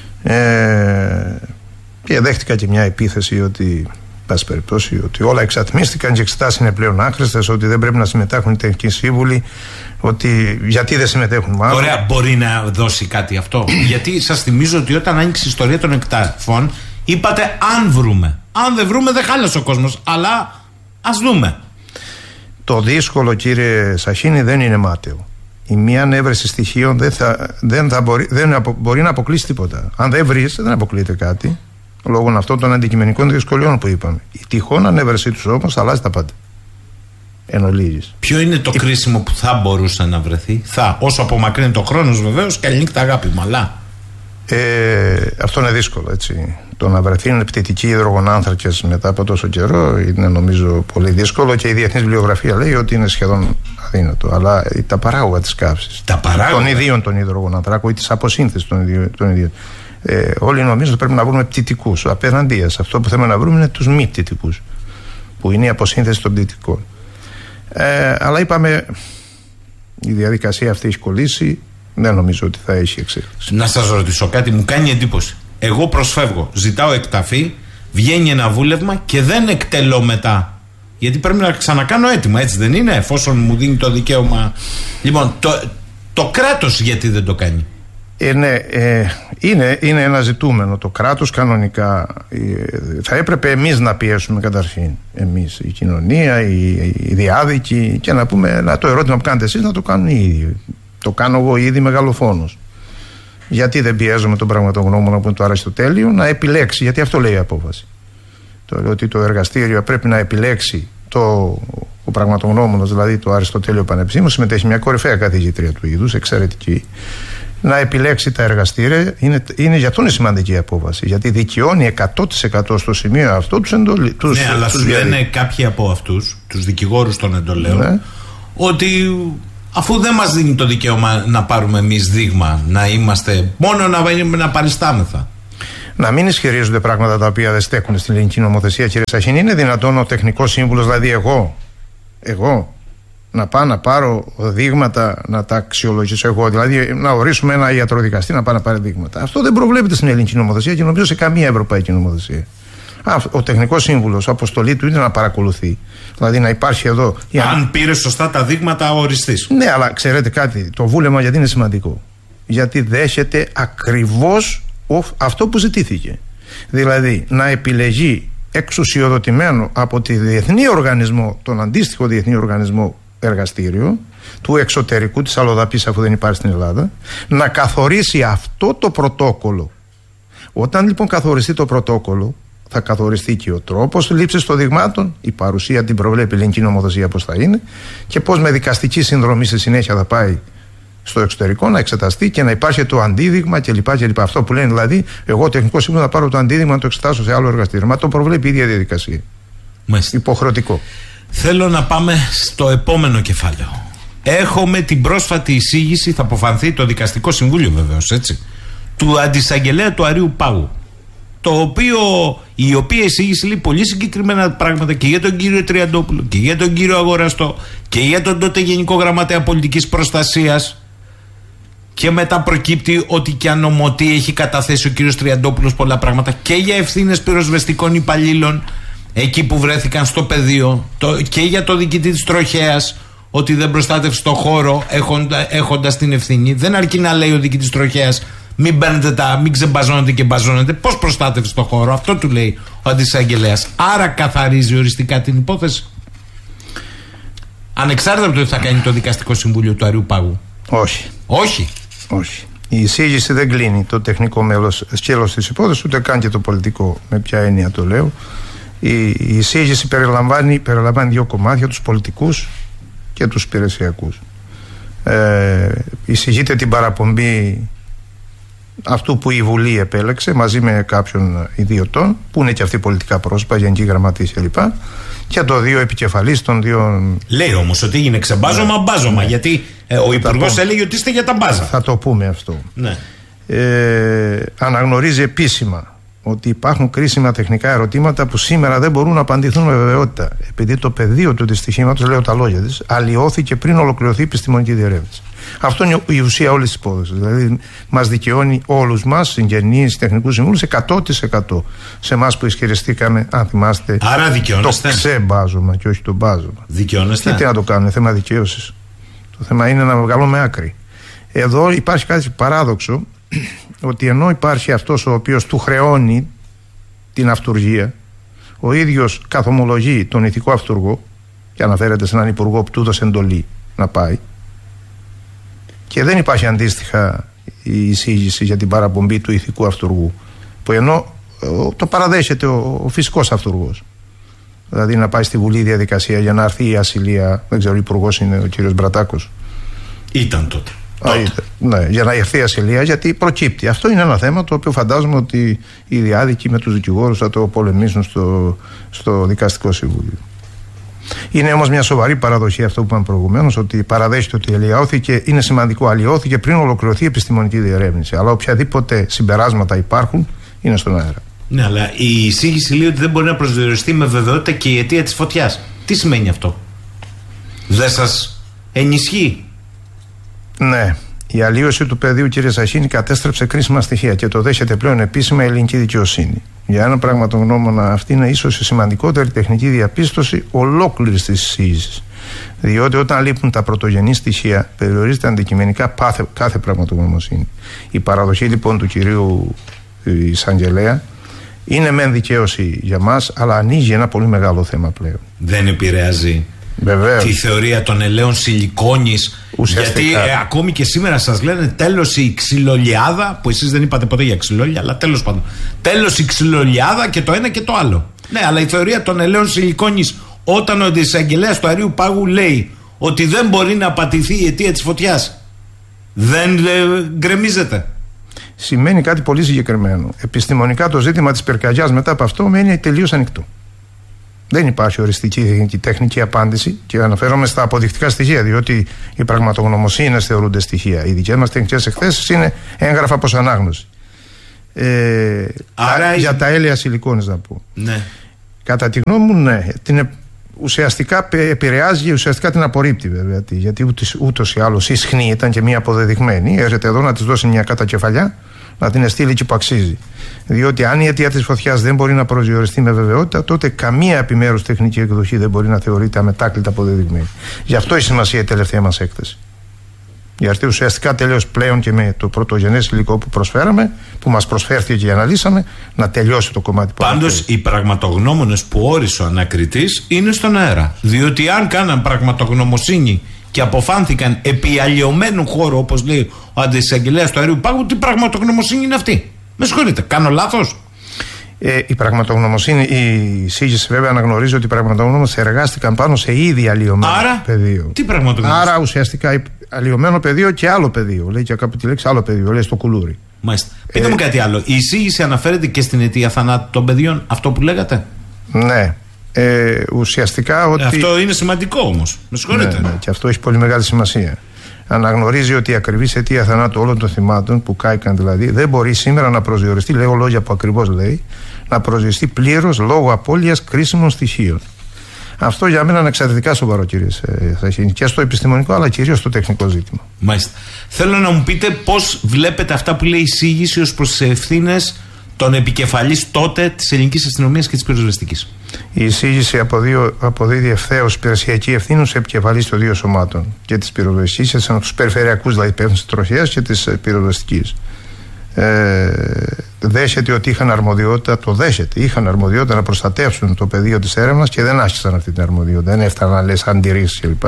Και δέχτηκα και μια επίθεση ότι, πάση περιπτώσει, ότι όλα εξατμίστηκαν και εξετάσεις είναι πλέον άχρηστες, ότι δεν πρέπει να συμμετέχουν οι τεχνικοί σύμβουλοι, ότι γιατί δεν συμμετέχουν μάλλον. Ωραία, μπορεί να δώσει κάτι αυτό? Γιατί σας θυμίζω ότι όταν άνοιξε η ιστορία των εκταφών, είπατε αν βρούμε. Αν δεν βρούμε, δεν χάλασε ο κόσμος. Αλλά ας δούμε. Το δύσκολο, κύριε Σαχίνη, δεν είναι μάταιο. Η μία ανέβρεση στοιχείων δεν μπορεί να αποκλείσει τίποτα. Αν δεν βρεις, δεν αποκλείεται κάτι. Λόγω αυτών των αντικειμενικών δυσκολιών που είπαμε. Η τυχόν ανέβρεσή τους όμως αλλάζει τα πάντα. Εν ολίγης. Ποιο είναι το κρίσιμο που θα μπορούσε να βρεθεί? Όσο απομακρύνει το χρόνος βεβαίως, καλή νύχτα αγάπη μου, αλλά αυτό είναι δύσκολο, έτσι. Το να βρεθεί είναι πτυτικοί υδρογονάνθρακες μετά από τόσο καιρό είναι νομίζω πολύ δύσκολο, και η διεθνής βιβλιογραφία λέει ότι είναι σχεδόν αδύνατο. Αλλά τα παράγωγα της καύσης, των ιδίων των υδρογονάνθρακων ή της αποσύνθεσης των ιδίων, όλοι νομίζω ότι πρέπει να βρούμε πτυτικούς. Απέναντίας, αυτό που θέλουμε να βρούμε είναι τους μη πτυτικούς, που είναι η αποσύνθεση των πτυτικών. Αλλά είπαμε, η διαδικασία αυτή έχει κολλήσει. Δεν νομίζω ότι θα έχει εξέλιξη. Να σας ρωτήσω κάτι, μου κάνει εντύπωση. Εγώ προσφεύγω, ζητάω εκταφή, βγαίνει ένα βούλευμα και δεν εκτελώ μετά. Γιατί πρέπει να ξανακάνω αίτημα, έτσι δεν είναι? Εφόσον μου δίνει το δικαίωμα. Λοιπόν, το κράτος γιατί δεν το κάνει? Είναι ένα ζητούμενο. Το κράτος κανονικά θα έπρεπε εμείς να πιέσουμε καταρχήν. Εμείς, η κοινωνία, οι διάδικοι, και να πούμε το ερώτημα που κάνετε εσείς να το κάνουν οι ίδιοι. Το κάνω εγώ ήδη μεγαλοφόνος. Γιατί δεν πιέζομαι τον πραγματογνώμονα που είναι το Αριστοτέλειο να επιλέξει? Γιατί αυτό λέει η απόφαση. Ότι το εργαστήριο πρέπει να επιλέξει ο πραγματογνώμονας, δηλαδή το Αριστοτέλειο Πανεπιστήμιο. Συμμετέχει μια κορυφαία καθηγήτρια του είδους, εξαιρετική, να επιλέξει τα εργαστήρια. Είναι γι' αυτό είναι σημαντική η απόφαση. Γιατί δικαιώνει 100% στο σημείο αυτό τους εντολή. Ναι, αλλά σου λένε κάποιοι από αυτούς, τους δικηγόρους των εντολέων, ναι, ότι αφού δεν μας δίνει το δικαίωμα να πάρουμε εμείς δείγμα, να είμαστε μόνο να παριστάμεθα. Να μην ισχυρίζονται πράγματα τα οποία δεν στέκουν στην ελληνική νομοθεσία, κύριε Σαχίνη. Είναι δυνατόν ο τεχνικός σύμβουλος, δηλαδή εγώ να πάω να πάρω δείγματα, να τα αξιολογήσω εγώ, δηλαδή να ορίσουμε ένα ιατροδικαστή να πάει να πάρει δείγματα? Αυτό δεν προβλέπεται στην ελληνική νομοθεσία και νομίζω σε καμία ευρωπαϊκή νομοθεσία. Ο τεχνικός σύμβουλος, αποστολή του είναι να παρακολουθεί. Δηλαδή να υπάρχει εδώ. Αν πήρε σωστά τα δείγματα, οριστής. Ναι, αλλά ξέρετε κάτι, το βούλευμα γιατί είναι σημαντικό? Γιατί δέχεται ακριβώς αυτό που ζητήθηκε. Δηλαδή να επιλεγεί εξουσιοδοτημένο από τη διεθνή οργανισμό, τον αντίστοιχο διεθνή οργανισμό εργαστήριο του εξωτερικού της αλλοδαπής, αφού δεν υπάρχει στην Ελλάδα, να καθορίσει αυτό το πρωτόκολλο. Όταν λοιπόν καθοριστεί το πρωτόκολλο, θα καθοριστεί και ο τρόπος λήψης των δειγμάτων, η παρουσία την προβλέπει η ελληνική νομοθεσία πώς θα είναι και πώς με δικαστική συνδρομή στη συνέχεια θα πάει στο εξωτερικό να εξεταστεί και να υπάρχει το αντίδειγμα κλπ. Αυτό που λένε δηλαδή, εγώ τεχνικό σύμβουλο να πάρω το αντίδειγμα να το εξετάσω σε άλλο εργαστήριο. Μα το προβλέπει η ίδια διαδικασία. Μάλιστα. Υποχρεωτικό. Θέλω να πάμε στο επόμενο κεφάλαιο. Έχουμε την πρόσφατη εισήγηση, θα αποφανθεί το Δικαστικό Συμβούλιο βεβαίως, έτσι, του Αντισαγγελέα του Αρείου Πάγου. Η οποία εισήγηση λέει πολύ συγκεκριμένα πράγματα και για τον κύριο Τριαντόπουλο και για τον κύριο Αγοραστό και για τον τότε Γενικό Γραμματέα Πολιτικής Προστασίας. Και μετά προκύπτει ότι και ανομωτή έχει καταθέσει ο κύριος Τριαντόπουλος πολλά πράγματα και για ευθύνες πυροσβεστικών υπαλλήλων εκεί που βρέθηκαν στο πεδίο, και για το διοικητή της Τροχέας ότι δεν προστάτευσε το χώρο έχοντας την ευθύνη. Δεν αρκεί να λέει ο διοικητής Τροχέας μην ξεμπαζώνετε και μπαζώνετε. Πώς προστάτευσε το χώρο? Αυτό του λέει ο αντισαγγελέας. Άρα καθαρίζει οριστικά την υπόθεση, ανεξάρτητα από το τι θα κάνει το Δικαστικό Συμβούλιο του Αρείου Πάγου. Όχι. Η εισήγηση δεν κλείνει το τεχνικό σκέλος της υπόθεσης, ούτε καν και το πολιτικό, με ποια έννοια το λέω. Η εισήγηση περιλαμβάνει δύο κομμάτια, τους πολιτικούς και τους υπηρεσιακούς. Εισηγείται την παραπομπή αυτού που η Βουλή επέλεξε μαζί με κάποιον ιδιωτών που είναι και αυτοί πολιτικά πρόσωπα, γενικοί γραμματείς κλπ. Και το δύο επικεφαλής των δύο. Λέει όμως ότι έγινε ξεμπάζωμα, μπάζωμα. Γιατί ο Υπουργός έλεγε ότι είστε για τα μπάζα. Θα το πούμε αυτό. Ναι. Αναγνωρίζει επίσημα ότι υπάρχουν κρίσιμα τεχνικά ερωτήματα που σήμερα δεν μπορούν να απαντηθούν με βεβαιότητα. Επειδή το πεδίο του δυστυχήματος, λέω τα λόγια της, αλλοιώθηκε πριν ολοκληρωθεί η επιστημονική διερεύνηση. Αυτό είναι η ουσία όλης της υπόθεσης. Δηλαδή, μας δικαιώνει όλους μας, συγγενείς, τεχνικούς συμβούλους, 100% σε εμάς που ισχυριστήκαμε, αν θυμάστε, το ξεμπάζωμα και όχι το μπάζωμα. Δικαιώνεστε. Τι να το κάνουμε, θέμα δικαίωσης. Το θέμα είναι να βγάλουμε άκρη. Εδώ υπάρχει κάτι παράδοξο, ότι ενώ υπάρχει αυτός ο οποίος του χρεώνει την αυτουργία, ο ίδιος καθομολογεί τον ηθικό αυτουργό και αναφέρεται σε έναν υπουργό που του έδωσε εντολή να πάει, και δεν υπάρχει αντίστοιχα η εισήγηση για την παραπομπή του ηθικού αυτουργού, που ενώ το παραδέχεται ο φυσικός αυτουργός, δηλαδή να πάει στη Βουλή διαδικασία για να έρθει η ασυλία, δεν ξέρω, ο υπουργός είναι ο κύριος Μπρατάκος. Ήταν τότε. Ναι, για να έρθει η ασυλία, γιατί προκύπτει. Αυτό είναι ένα θέμα το οποίο φαντάζομαι ότι οι διάδικοι με τους δικηγόρους θα το πολεμήσουν στο Δικαστικό Συμβούλιο. Είναι όμως μια σοβαρή παραδοχή αυτό που είπαμε προηγουμένως, ότι παραδέχεται ότι αλλοιώθηκε, είναι σημαντικό, αλλοιώθηκε πριν ολοκληρωθεί η επιστημονική διερεύνηση. Αλλά οποιαδήποτε συμπεράσματα υπάρχουν είναι στον αέρα. Ναι, αλλά η εισήγηση λέει ότι δεν μπορεί να προσδιοριστεί με βεβαιότητα και η αιτία της φωτιάς. Τι σημαίνει αυτό? Δεν σας ενισχύει? Ναι. Η αλλίωση του πεδίου, κύριε Σαχίνη, κατέστρεψε κρίσιμα στοιχεία και το δέχεται πλέον επίσημα η ελληνική δικαιοσύνη. Για ένα πραγματογνώμονα, αυτή είναι ίσως η σημαντικότερη τεχνική διαπίστωση ολόκληρης της εισήγησης. Διότι όταν λείπουν τα πρωτογενή στοιχεία, περιορίζεται αντικειμενικά κάθε πραγματογνωμοσύνη. Η παραδοχή λοιπόν του κυρίου εισαγγελέα είναι μεν δικαίωση για μας, αλλά ανοίγει ένα πολύ μεγάλο θέμα πλέον. Δεν επηρεάζει τη θεωρία των ελαίων σιλικόνης? Γιατί ακόμη και σήμερα σας λένε τέλος η ξυλολιάδα, που εσείς δεν είπατε ποτέ για ξυλόλια, αλλά τέλος πάντων, τέλος η ξυλολιάδα και το ένα και το άλλο. Ναι, αλλά η θεωρία των ελαίων σιλικόνης, όταν ο αντισαγγελέας του Αρείου Πάγου λέει ότι δεν μπορεί να απατηθεί η αιτία της φωτιάς, Δεν γκρεμίζεται. Σημαίνει κάτι πολύ συγκεκριμένο. Επιστημονικά το ζήτημα της πυρκαγιάς μετά από αυτό μένει τελείως ανοιχτό. Δεν υπάρχει οριστική τεχνική απάντηση και αναφέρομαι στα αποδεικτικά στοιχεία, διότι οι πραγματογνωμοσύνες θεωρούνται στοιχεία. Οι δικές μας τεχνικές εκθέσεις είναι έγγραφα προς ανάγνωση. Για τα έλαια σιλικόνης να πω. Ναι. Κατά τη γνώμη μου, ναι. Ουσιαστικά επηρεάζει και ουσιαστικά την απορρίπτει, βέβαια. Γιατί ούτως ή άλλως ισχνή ήταν και μία αποδεδειγμένη. Έρχεται εδώ να της δώσει μια κατακεφαλιά, να την εστείλει εκεί που αξίζει. Διότι αν η αιτία της φωτιάς δεν μπορεί να προσδιοριστεί με βεβαιότητα, τότε καμία επιμέρους τεχνική εκδοχή δεν μπορεί να θεωρείται αμετάκλητα αποδεδειγμένη. Γι' αυτό η σημασία η τελευταία μας έκθεση. Γιατί ουσιαστικά τελείως πλέον και με το πρωτογενές υλικό που προσφέραμε, που μας προσφέρθηκε και αναλύσαμε, να τελειώσει το κομμάτι που. Πάντως οι πραγματογνώμονες που όρισε ο ανακριτής είναι στον αέρα. Διότι αν κάναν πραγματογνωμοσύνη και αποφάνθηκαν επί αλλοιωμένου χώρου, όπως λέει ο αντισαγγελέας του Αερίου Πάγου, τι πραγματογνωμοσύνη είναι αυτή? Με συγχωρείτε, κάνω λάθος? Η πραγματογνωμοσύνη, η εισήγηση βέβαια αναγνωρίζει ότι οι πραγματογνώμονες εργάστηκαν πάνω σε ήδη αλλοιωμένο πεδίο. Τι πραγματογνωμοσύνη? Άρα ουσιαστικά αλλοιωμένο πεδίο και άλλο πεδίο. Λέει και κάπου τη λέξη άλλο πεδίο, λέει στο κουλούρι. Μάλιστα. Πείτε μου κάτι άλλο. Η εισήγηση αναφέρεται και στην αιτία θανάτου των παιδιών, αυτό που λέγατε? Ναι. Ουσιαστικά ότι. Αυτό είναι σημαντικό όμως. Με συγχωρείτε. Ναι, και αυτό έχει πολύ μεγάλη σημασία. Αναγνωρίζει ότι η ακριβής αιτία θανάτου όλων των θυμάτων που κάηκαν δηλαδή δεν μπορεί σήμερα να προσδιοριστεί, λέω λόγια που ακριβώς λέει, να προσδιοριστεί πλήρως λόγω απώλειας κρίσιμων στοιχείων. Αυτό για μένα είναι εξαιρετικά σοβαρό, κύριε Σαχίνη, και στο επιστημονικό αλλά κυρίως στο τεχνικό ζήτημα. Μάλιστα. Θέλω να μου πείτε πώς βλέπετε αυτά που λέει η εισήγηση ως προς τις ευθύνες των επικεφαλής τότε της ελληνικής αστυνομίας και της πυροσβεστικής. Η εισήγηση αποδίδει ευθέως υπηρεσιακή ευθύνη στους επικεφαλής των δύο σωμάτων, και της πυροσβεστικής, και τους περιφερειακούς δηλαδή υπεύθυνους της τροχέας και της πυροσβεστικής. Δέχεται ότι είχαν αρμοδιότητα να προστατεύσουν το πεδίο της έρευνας και δεν άσκησαν αυτή την αρμοδιότητα. Δεν έφταναν να λες αντιρρήσεις κλπ.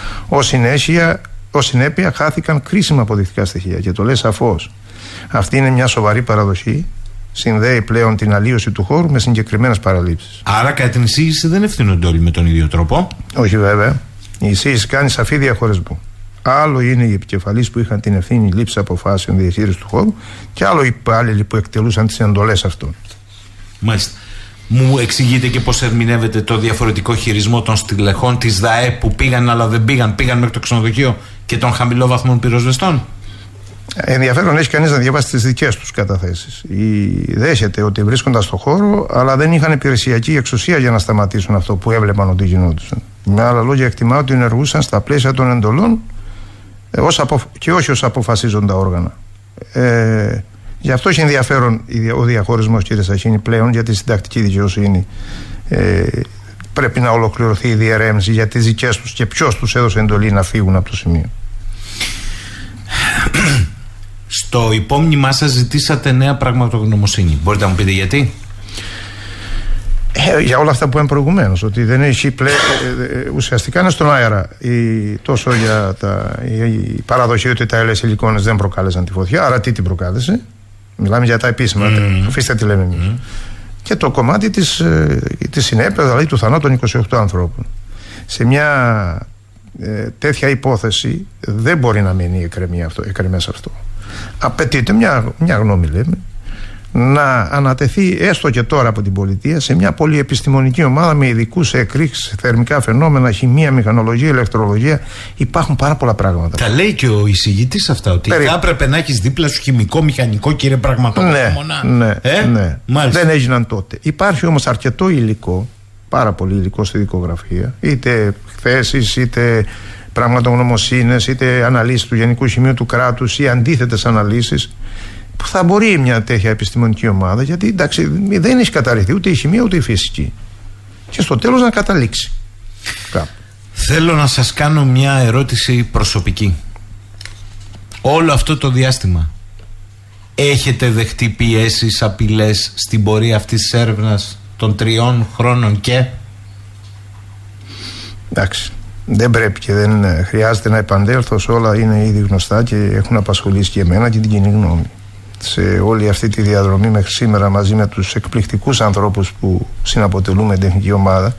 Ως συνέπεια χάθηκαν κρίσιμα αποδεικτικά στοιχεία, και το λέει σαφώς. Αυτή είναι μια σοβαρή παραδοχή. Συνδέει πλέον την αλλίωση του χώρου με συγκεκριμένες παραλήψεις. Άρα, κατά την εισήγηση δεν ευθύνονται όλοι με τον ίδιο τρόπο? Όχι, βέβαια. Η εισήγηση κάνει σαφή διαχωρισμό. Άλλο είναι οι επικεφαλείς που είχαν την ευθύνη λήψη αποφάσεων διαχείριση του χώρου, και άλλο οι υπάλληλοι που εκτελούσαν τις εντολές αυτών. Μάλιστα. Μου εξηγείτε και πώς ερμηνεύεται το διαφορετικό χειρισμό των στελεχών της ΔΑΕ που πήγαν αλλά δεν πήγαν μέχρι το ξενοδοχείο, και των χαμηλόβαθμων πυροσβεστών? Ενδιαφέρον έχει κανείς να διαβάσει τις δικές τους καταθέσεις. Δέχεται ότι βρίσκονταν στο χώρο, αλλά δεν είχαν υπηρεσιακή εξουσία για να σταματήσουν αυτό που έβλεπαν ότι γινόντουσαν. Με άλλα λόγια, εκτιμά ότι ενεργούσαν στα πλαίσια των εντολών και όχι ως αποφασίζοντα όργανα. Γι' αυτό έχει ενδιαφέρον ο διαχωρισμός, κύριε Σαχίνη, πλέον για τη συντακτική δικαιοσύνη. Πρέπει να ολοκληρωθεί η διερεύνηση για τις δικές τους και ποιος τους έδωσε εντολή να φύγουν από το σημείο. Στο υπόμνημά σας ζητήσατε νέα πραγματογνωμοσύνη. Μπορείτε να μου πείτε γιατί? Για όλα αυτά που είπαμε προηγουμένως, ότι δεν έχει πλέον. Ουσιαστικά είναι στον αέρα. Τόσο για η παραδοχή ότι τα έλαια σιλικόνες δεν προκάλεσαν τη φωτιά, άρα τι την προκάλεσε? Μιλάμε για τα επίσημα. Αφήστε τι λέμε εμείς. Και το κομμάτι της συνέπειας, δηλαδή του θανάτου των 28 ανθρώπων. Σε μια τέτοια υπόθεση δεν μπορεί να μείνει εκκρεμές αυτό. Απαιτείται μια γνώμη, λέμε, να ανατεθεί έστω και τώρα από την πολιτεία σε μια πολυεπιστημονική ομάδα με ειδικούς σε εκρήξεις, θερμικά φαινόμενα, χημεία, μηχανολογία, ηλεκτρολογία. Υπάρχουν πάρα πολλά πράγματα. Τα λέει και ο εισηγητής αυτά, ότι θα έπρεπε να έχεις δίπλα σου χημικό, μηχανικό, κύριε πραγματογνώμονα. Ναι. Δεν έγιναν τότε. Υπάρχει όμως αρκετό υλικό, πάρα πολύ υλικό στη δικογραφία, είτε εκθέσεις, είτε πραγματογνωμοσύνες, είτε αναλύσεις του Γενικού Σημείου του Κράτους ή αντίθετες αναλύσεις, που θα μπορεί μια τέτοια επιστημονική ομάδα, γιατί εντάξει, δεν έχει καταρριχθεί ούτε η χημεία ούτε η φυσική, και στο τέλος να καταλήξει κάπου. Θέλω να σας κάνω μια ερώτηση προσωπική. Όλο αυτό το διάστημα έχετε δεχτεί πιέσεις, απειλές στην πορεία αυτής της έρευνας των 3 χρόνων και? Εντάξει, δεν πρέπει και δεν χρειάζεται να επανέλθω σε όλα, είναι ήδη γνωστά και έχουν απασχολήσει και εμένα και την κοινή γνώμη. Σε όλη αυτή τη διαδρομή μέχρι σήμερα, μαζί με τους εκπληκτικούς ανθρώπους που συναποτελούμε την τεχνική ομάδα,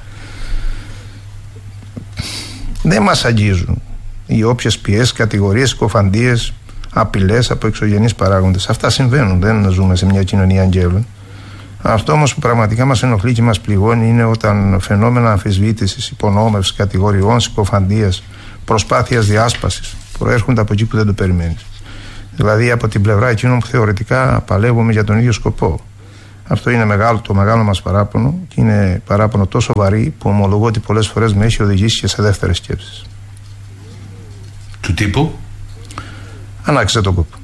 δεν μας αγγίζουν οι όποιες πιέσεις, κατηγορίες, συκοφαντίες, απειλές από εξωγενείς παράγοντες. Αυτά συμβαίνουν, δεν ζούμε σε μια κοινωνία αγγέλων. Αυτό όμως που πραγματικά μας ενοχλεί και μας πληγώνει είναι όταν φαινόμενα αμφισβήτησης, υπονόμευσης, κατηγοριών, συκοφαντίας, προσπάθειας διάσπασης προέρχονται από εκεί που δεν το περιμένεις. Δηλαδή από την πλευρά εκείνων που θεωρητικά παλεύουμε για τον ίδιο σκοπό. Αυτό είναι το μεγάλο μας παράπονο και είναι παράπονο τόσο βαρύ που ομολογώ ότι πολλές φορές με έχει οδηγήσει και σε δεύτερες σκέψεις. Του τύπου? Ανάξιζε τον κόπο.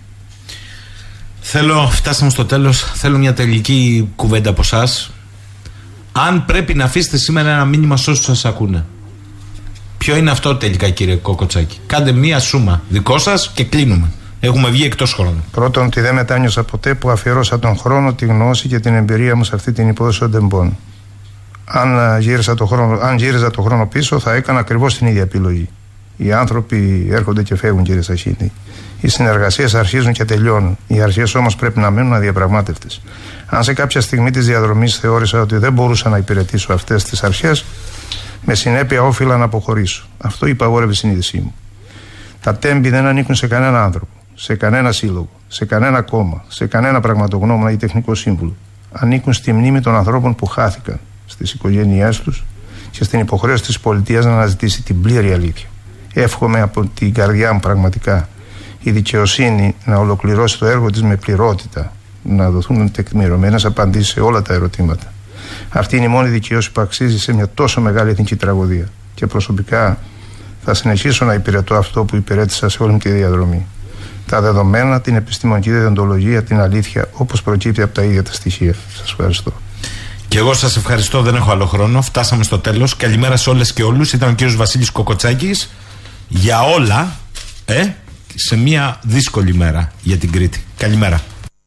Φτάσαμε στο τέλος. Θέλω μια τελική κουβέντα από εσάς. Αν πρέπει να αφήσετε σήμερα ένα μήνυμα σε όσους σας ακούνε, ποιο είναι αυτό τελικά, κύριε Κοκοτσάκη? Κάντε μία σούμα δικό σας και κλείνουμε. Έχουμε βγει εκτός χρόνου. Πρώτον, ότι δεν μετάνιωσα ποτέ που αφιερώσα τον χρόνο, τη γνώση και την εμπειρία μου σε αυτή την υπόθεση των τεμπών. Αν γύριζα το χρόνο πίσω, θα έκανα ακριβώς την ίδια επιλογή. Οι άνθρωποι έρχονται και φεύγουν, κύριε Σαχίνη. Οι συνεργασίες αρχίζουν και τελειώνουν. Οι αρχές όμως πρέπει να μένουν αδιαπραγμάτευτες. Αν σε κάποια στιγμή της διαδρομής θεώρησα ότι δεν μπορούσα να υπηρετήσω αυτές τις αρχές, με συνέπεια όφιλα να αποχωρήσω. Αυτό υπαγόρευε η συνείδησή μου. Τα τέμπη δεν ανήκουν σε κανένα άνθρωπο, σε κανένα σύλλογο, σε κανένα κόμμα, σε κανένα πραγματογνώμονα ή τεχνικό σύμβουλο. Ανήκουν στη μνήμη των ανθρώπων που χάθηκαν, στις οικογένειές τους και στην υποχρέωση της πολιτείας να αναζητήσει την πλήρη αλήθεια. Εύχομαι από την καρδιά μου πραγματικά η δικαιοσύνη να ολοκληρώσει το έργο της με πληρότητα, να δοθούν τεκμηρωμένες απαντήσεις σε όλα τα ερωτήματα. Αυτή είναι η μόνη δικαίωση που αξίζει σε μια τόσο μεγάλη εθνική τραγωδία. Και προσωπικά θα συνεχίσω να υπηρετώ αυτό που υπηρέτησα σε όλη μου τη διαδρομή. Τα δεδομένα, την επιστημονική διοντολογία, την αλήθεια, όπως προκύπτει από τα ίδια τα στοιχεία. Σας ευχαριστώ. Και εγώ σας ευχαριστώ, δεν έχω άλλο χρόνο. Φτάσαμε στο τέλος. Καλημέρα σε όλες και όλους. Ήταν ο κύριος Βασίλης Κοκοτσάκης. Για όλα, σε μια δύσκολη μέρα για την Κρήτη. Καλημέρα.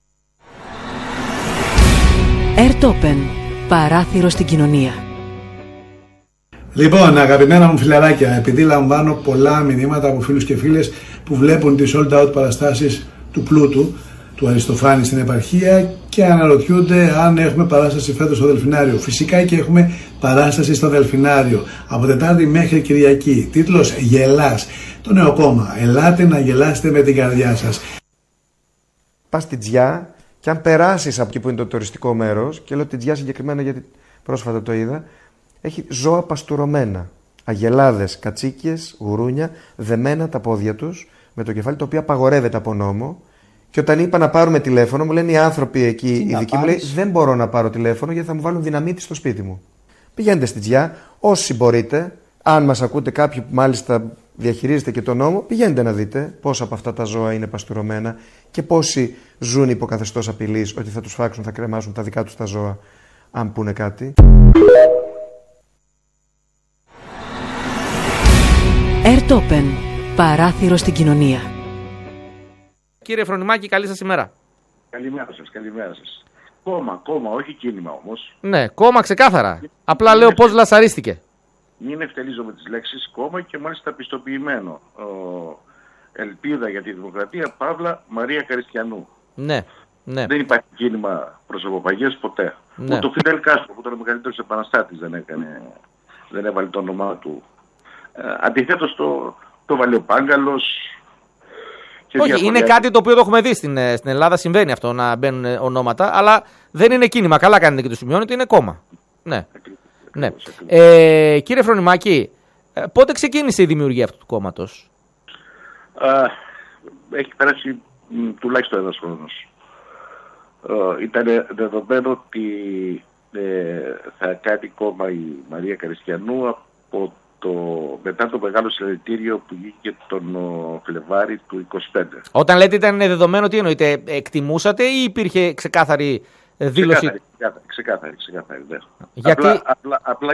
Airtopen. Παράθυρο στην κοινωνία. Λοιπόν, αγαπημένα μου φιλαράκια, επειδή λαμβάνω πολλά μηνύματα από φίλους και φίλες που βλέπουν τις sold out παραστάσεις του Πλούτου, του Αριστοφάνη στην επαρχία και αναρωτιούνται αν έχουμε παράσταση φέτος στο Δελφινάριο. Φυσικά και έχουμε παράσταση στο Δελφινάριο από Τετάρτη μέχρι Κυριακή. Τίτλος «Γελάς». Το νέο κόμμα. Ελάτε να γελάσετε με την καρδιά σας. Πας στη Τζιά και αν περάσεις από εκεί που είναι το τουριστικό μέρος, και λέω τη Τζιά συγκεκριμένα γιατί πρόσφατα το είδα, έχει ζώα παστουρωμένα. Αγελάδες, κατσίκιες, γουρούνια, δεμένα τα πόδια τους με το κεφάλι, το οποίο απαγορεύεται από νόμο. Και όταν είπα να πάρουμε τηλέφωνο, μου λένε οι άνθρωποι εκεί, οι δικοί μου, λέει, δεν μπορώ να πάρω τηλέφωνο γιατί θα μου βάλουν δυναμίτη στο σπίτι μου. Πηγαίνετε στη Τζιά, όσοι μπορείτε, αν μας ακούτε κάποιοι που μάλιστα διαχειρίζετε και τον νόμο, πηγαίνετε να δείτε πόσα από αυτά τα ζώα είναι παστουρωμένα και πόσοι ζουν υπό καθεστώς απειλής ότι θα τους φάξουν, θα κρεμάσουν τα δικά τους τα ζώα, αν πούνε κάτι. Airtopen. Παράθυρο στην κοινωνία. Κύριε Φρονιμάκη, καλή σας ημέρα. Καλημέρα σας, καλημέρα σας. Κόμμα, όχι κίνημα όμως. Ναι, κόμμα ξεκάθαρα. Απλά λέω πώς λασαρίστηκε. Μην ευτελίζω με τις λέξεις κόμμα και μάλιστα πιστοποιημένο. Ελπίδα για τη Δημοκρατία, Παύλα Μαρία Καριστιανού. Ναι. Δεν υπάρχει κίνημα προσωποπαγίας ποτέ. Ναι. Ούτε ο Φιντελ Κάστρο που ήταν ο μεγαλύτερος επαναστάτης δεν έβαλε το όνομά του. Αντιθέτως το βάλε ο Πάγκαλος. Όχι, είναι κάτι το οποίο το έχουμε δει στην Ελλάδα. Συμβαίνει αυτό να μπαίνουν ονόματα, αλλά δεν είναι κίνημα. Καλά κάνετε και το σημειώνετε, είναι κόμμα. Ναι. Ναι. Κύριε Φρονιμάκη, πότε ξεκίνησε η δημιουργία αυτού του κόμματος? Έχει περάσει τουλάχιστον ένας χρόνος. Ήταν δεδομένο ότι θα κάνει κόμμα η Μαρία Καριστιανού από μετά το μεγάλο συλλαλητήριο που βγήκε τον Φλεβάρι του 25. Όταν λέτε ήταν δεδομένο, τι εννοείτε, εκτιμούσατε ή υπήρχε ξεκάθαρη δήλωση? Ξεκάθαρη, ναι. Γιατί... Απλά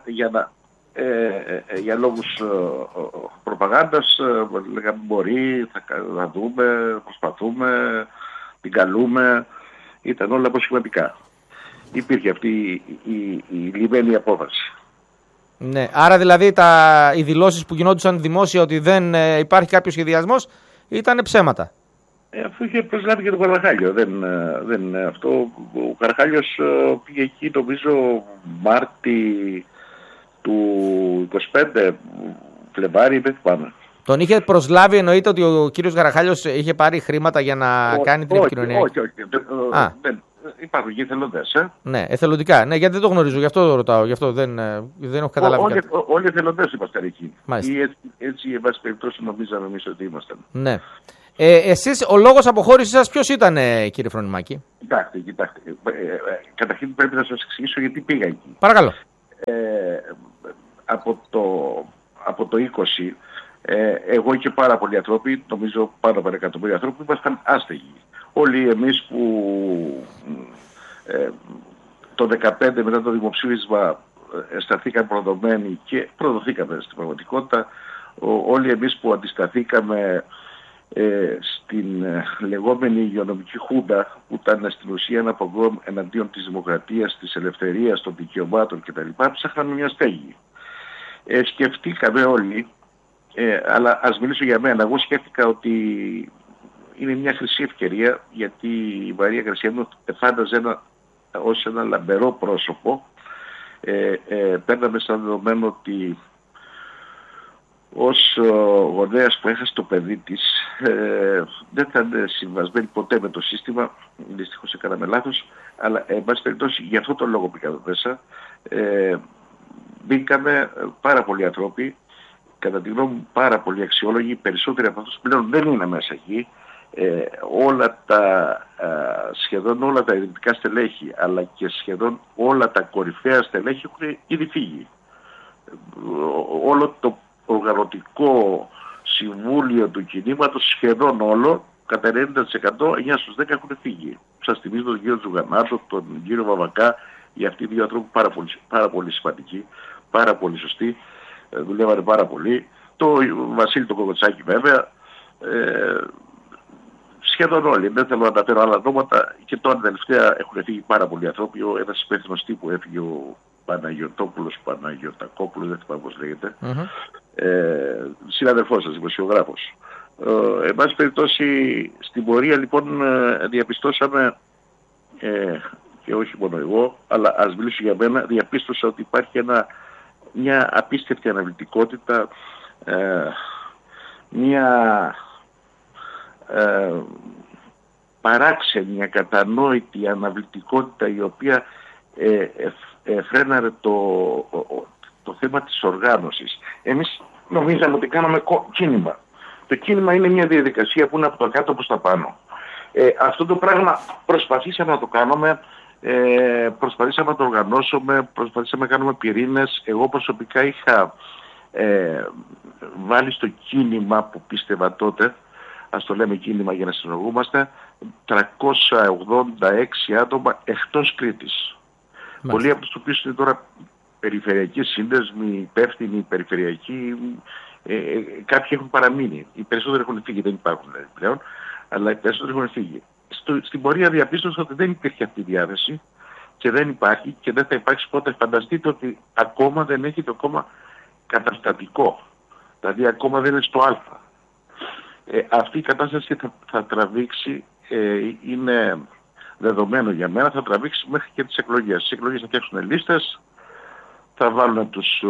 για λόγους προπαγάνδας λέγαμε μπορεί, θα δούμε, προσπαθούμε, την καλούμε, ήταν όλα αποσχηματικά. Υπήρχε αυτή η λιμένη απόφαση. Ναι, άρα δηλαδή οι δηλώσεις που γινόντουσαν δημόσια ότι δεν υπάρχει κάποιος σχεδιασμός ήταν ψέματα. Αφού είχε προσλάβει και τον Καραχάλιο. Αυτό. Ο Καραχάλιος πήγε εκεί νομίζω Μάρτι του 25, Φλεβάρι, δεν θυμάμαι. Τον είχε προσλάβει, εννοείται ότι ο κύριος Γαραχάλιος είχε πάρει χρήματα για να κάνει την επικοινωνία? Όχι. Υπάρχουν και εθελοντές. Ναι, εθελοντικά. Ναι, γιατί δεν το γνωρίζω, γι' αυτό το ρωτάω. Γι' αυτό δεν έχω καταλάβει. Όλοι εθελοντές ήμασταν εκεί. Ή έτσι, εν πάση περιπτώσει, νομίζαμε εμείς ότι ήμασταν. Ναι. Εσείς, ο λόγος αποχώρησης σας ποιος ήταν, κύριε Φρονιμάκη? Κοιτάξτε. Καταρχήν πρέπει να σας εξηγήσω γιατί πήγα εκεί. Παρακαλώ. Από το 20, εγώ και πάρα πολλοί άνθρωποι, νομίζω πάνω από 1 εκατομμύριο άνθρωποι, ήμασταν άστεγοι. Όλοι εμείς που το 2015 μετά το δημοψήφισμα αισθανθήκαμε προδομένοι και προδοθήκαμε στην πραγματικότητα, όλοι εμείς που αντισταθήκαμε στην λεγόμενη υγειονομική χούντα, που ήταν στην ουσία ένα πογκρόμ εναντίον της δημοκρατίας, της ελευθερίας, των δικαιωμάτων κτλ., ψάχναμε μια στέγη. Σκεφτήκαμε όλοι, αλλά ας μιλήσω για μένα. Εγώ σκέφτηκα ότι είναι μια χρυσή ευκαιρία, γιατί η Μαρία Καριστιανού φάνταζε ως ένα λαμπερό πρόσωπο. Παίρναμε σαν δεδομένο ότι ως γονέας που έχασε το παιδί της δεν θα είναι συμβασμένη ποτέ με το σύστημα. Δυστυχώς έκαναμε λάθος, αλλά εν πάση περιπτώσει γι' αυτό το λόγο πήγαμε μέσα. Μπήκαμε πάρα πολλοί άνθρωποι, κατά τη γνώμη μου πάρα πολλοί αξιόλογοι, περισσότεροι από αυτούς πλέον δεν είναι μέσα εκεί. Σχεδόν όλα τα ιδρυτικά στελέχη, αλλά και σχεδόν όλα τα κορυφαία στελέχη έχουν ήδη φύγει. Όλο το οργανωτικό συμβούλιο του κινήματος, σχεδόν όλο, κατά 90%, 9 στους 10 έχουν φύγει. Σας θυμίζω τον κύριο Τζουγανάτο, τον κύριο Βαβακά, για αυτοί οι δύο ανθρώπους πάρα πολύ σημαντικοί, πάρα πολύ σωστοί, δουλεύανε πάρα πολύ. Το Βασίλη τον Κοκοτσάκη βέβαια, σχεδόν όλοι. Δεν θέλω να αναφέρω άλλα ονόματα, και τώρα τελευταία έχουν φύγει πάρα πολλοί άνθρωποι. Ένας υπεύθυνος τύπου έφυγε, ο Παναγιωτακόπουλος, δεν θυμάμαι πώς λέγεται. Συναδελφός σας, δημοσιογράφος. Εν πάση περιπτώσει, στην πορεία λοιπόν διαπιστώσαμε, και όχι μόνο εγώ, αλλά ας μιλήσω για μένα, διαπίστωσα ότι υπάρχει μια απίστευτη αναβλητικότητα, μια παράξενη, ακατανόητη αναβλητικότητα, η οποία φρέναρε το θέμα της οργάνωσης. Εμείς νομίζαμε ότι κάναμε κίνημα. Το κίνημα είναι μια διαδικασία που είναι από το κάτω προς τα πάνω. Αυτό το πράγμα προσπαθήσαμε να το κάνουμε, προσπαθήσαμε να το οργανώσουμε, προσπαθήσαμε να κάνουμε πυρήνες. Εγώ προσωπικά είχα βάλει στο κίνημα που πίστευα τότε, ας το λέμε κίνημα για να συνεργούμαστε, 386 άτομα εκτός Κρήτης. Πολλοί από τους οποίους είναι τώρα περιφερειακοί σύνδεσμοι, υπεύθυνοι, περιφερειακοί, κάποιοι έχουν παραμείνει. Οι περισσότεροι έχουν φύγει, δεν υπάρχουν πλέον, αλλά οι περισσότεροι έχουν φύγει. Στην πορεία διαπίστωσα ότι δεν υπήρχε αυτή η διάθεση και δεν υπάρχει και δεν θα υπάρξει ποτέ. Φανταστείτε ότι ακόμα δεν έχει το κόμμα καταστατικό. Δηλαδή ακόμα δεν είναι στο Α. Αυτή η κατάσταση θα τραβήξει, είναι δεδομένο για μένα, θα τραβήξει μέχρι και τις εκλογές. Στις εκλογές θα φτιάξουν λίστες, θα βάλουν τους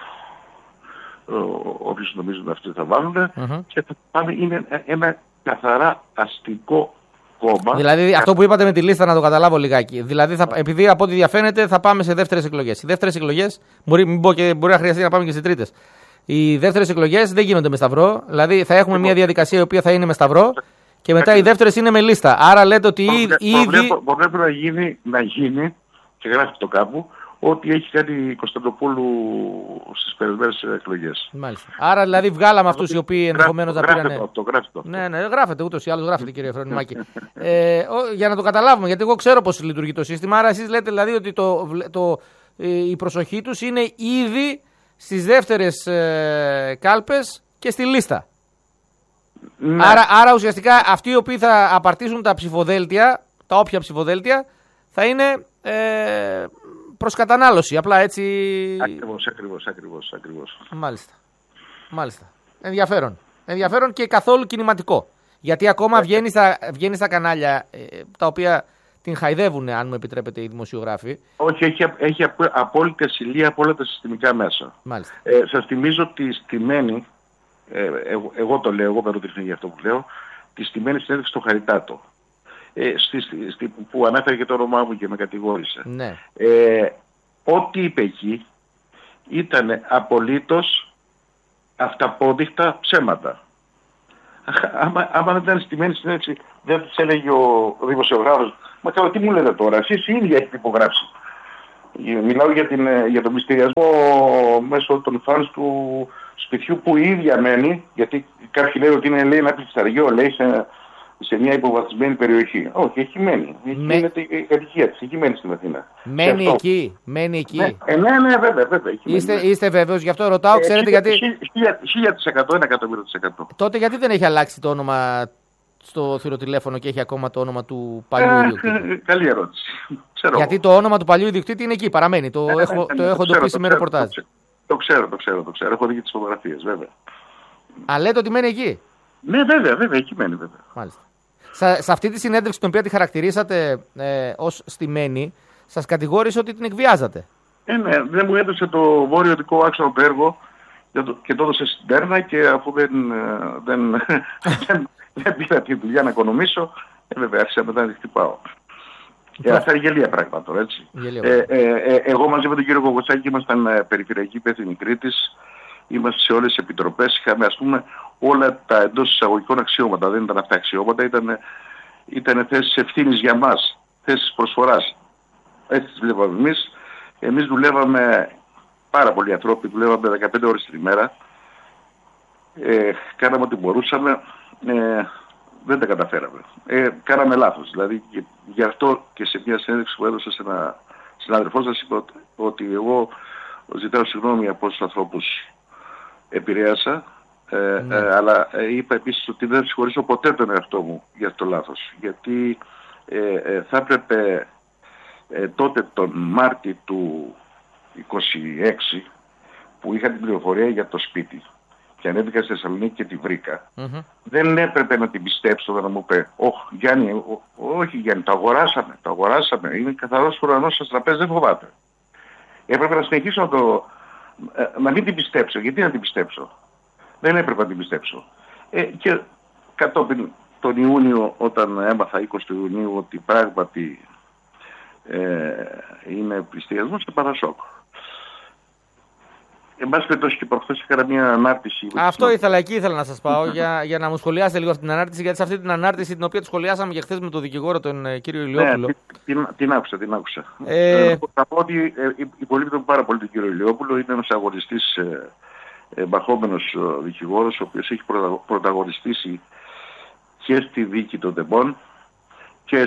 όποιους νομίζουν αυτοί θα βάλουν και θα πάμε, είναι ένα καθαρά αστικό κόμμα. Δηλαδή αυτό που είπατε με τη λίστα, να το καταλάβω λιγάκι. Δηλαδή επειδή από ό,τι διαφαίνεται θα πάμε σε δεύτερες εκλογές. Οι δεύτερες εκλογές, μπορεί να χρειαστεί να πάμε και σε τρίτες. Οι δεύτερες εκλογές δεν γίνονται με σταυρό. Δηλαδή θα έχουμε μια διαδικασία η οποία θα είναι με σταυρό και μετά οι δεύτερες είναι με λίστα. Άρα λέτε ότι ήδη. Πρέπει να γίνει και γράφει το κάπου ό,τι έχει κάνει η Κωνσταντοπούλου στις περισμένες εκλογές. Μάλιστα. Άρα δηλαδή βγάλαμε αυτούς οι οποίοι ενδεχομένως να πήραν. Γράφετε το. Ναι, γράφετε ούτως ή άλλως γράφετε, κύριε Φρονιμάκη. Για να το καταλάβουμε, γιατί εγώ ξέρω πώς λειτουργεί το σύστημα. Άρα εσείς λέτε δηλαδή ότι η προσοχή τους είναι ήδη στις δεύτερες κάλπες και στη λίστα. Ναι. Άρα ουσιαστικά αυτοί οι οποίοι θα απαρτήσουν τα ψηφοδέλτια, τα όποια ψηφοδέλτια, θα είναι προς κατανάλωση. Απλά έτσι. Ακριβώς. Μάλιστα. Ενδιαφέρον και καθόλου κινηματικό. Γιατί ακόμα βγαίνει στα κανάλια τα οποία την χαϊδεύουν, αν μου επιτρέπετε, οι δημοσιογράφοι. Όχι, έχει απόλυτη ασυλία από όλα τα συστημικά μέσα. Μάλιστα. Σας θυμίζω ότι στη Μένη εγώ το λέω, εγώ με ρωτήσουν για αυτό που λέω, τη στημένη συνέντευξη στο Χαριτάτο. Που ανέφερε και το όνομά μου και με κατηγόρησε. Ναι. Ό,τι είπε εκεί ήταν απολύτως αυταπόδειχτα ψέματα. Άμα δεν ήταν στημένη συνέντευξη, δεν τους έλεγε ο δημοσιογράφος, μα καλά, τι μου λέτε τώρα, εσείς οι ίδιοι έχετε υπογράψει. Μιλάω για τον μυστηριασμό μέσω των φανς του σπιτιού που η ίδια μένει, γιατί κάποιοι λένε ότι είναι, λέει, ένα πλησταριό, λέει, σε μια υποβαθμισμένη περιοχή. Όχι, έχει μένει. Είναι η κατοικία της, έχει μένει στην Αθήνα. Μένει εκεί, μένει εκεί. Ναι, βέβαια. Είστε βέβαιος, γι' αυτό ρωτάω, ξέρετε γιατί. 1000%, 1.000%. Τότε γιατί δεν έχει αλλάξει το όνομα στο θηροτηλέφωνο και έχει ακόμα το όνομα του παλιού ιδιοκτήτη? Καλή ερώτηση. Γιατί το όνομα του παλιού ιδιοκτήτη είναι εκεί, παραμένει. Το έχω εντοπίσει με ρεπορτάζ. Το ξέρω. Έχω δει και τις φωτογραφίες, βέβαια. Α, λέτε ότι μένει εκεί? Ναι, βέβαια, εκεί μένει, βέβαια. Μάλιστα. Σε αυτή τη συνέντευξη, την οποία τη χαρακτηρίσατε ως στημένη, σας κατηγόρησε ότι την εκβιάζατε. Ναι, δεν μου έδωσε το βόρειο δικό άξονα το έργο και το έδωσε στην Τέρνα, και αφού δεν πήρα τη δουλειά να οικονομήσω, βέβαια άρχισα μετά να τη χτυπάω. Αυτά είναι γελία πράγματα τώρα, έτσι. Εγώ μαζί με τον κύριο Κοκοτσάκη ήμασταν περιφερειακοί υπεύθυνοι Κρήτης, είμαστε σε όλες τις επιτροπές, είχαμε, ας πούμε, όλα τα εντός εισαγωγικών αξιώματα. Δεν ήταν αυτά αξιώματα, ήταν θέσεις ευθύνης για μας, θέσεις προσφοράς. Έτσι τις βλέπαμε εμείς. Εμείς δουλεύαμε, πάρα πολλοί ανθρώποι, δουλεύαμε 15 ώρες την ημέρα. Κάναμε ό,τι μπορούσαμε. Δεν τα καταφέραμε. Κάναμε λάθος. Δηλαδή, γι' αυτό και σε μια συνέντευξη που έδωσα σε ένα συνάδελφό σας, είπα ότι εγώ ζητάω συγγνώμη από όσους ανθρώπους επηρέασα, αλλά είπα επίσης ότι δεν συγχωρήσω ποτέ τον εαυτό μου για αυτό το λάθος. Γιατί θα έπρεπε τότε τον Μάρτι του 26, που είχα την πληροφορία για το σπίτι και ανέβηκα στη Θεσσαλονίκη και τη βρήκα, δεν έπρεπε να την πιστέψω, να μου πει Γιάννη, όχι Γιάννη, το αγοράσαμε, είναι καθαρός ουρανός στο τραπέζι, δεν φοβάται. Έπρεπε να συνεχίσω να μην την πιστέψω. Γιατί να την πιστέψω? Δεν έπρεπε να την πιστέψω. Και κατόπιν τον Ιούνιο, όταν έμαθα 20 του Ιουνίου ότι πράγματι είναι πληστηριασμός, και έπαθα σοκ. Εν πάση περιπτώσει, και προχθές έκανα μια ανάρτηση. Αυτό εκεί ήθελα να σας πάω για να μου σχολιάσετε λίγο αυτή την ανάρτηση, γιατί σε αυτή την ανάρτηση, την οποία τη σχολιάσαμε και χθες με τον δικηγόρο, τον κύριο Ηλιόπουλο. Ναι, την άκουσα. Θα πω ότι υπολείπτω πάρα πολύ τον κύριο Ηλιόπουλο. Είναι ένας αγωνιστής, μπαχόμενος δικηγόρος, ο οποίος έχει πρωταγωνιστήσει και στη δίκη των Τεμπών και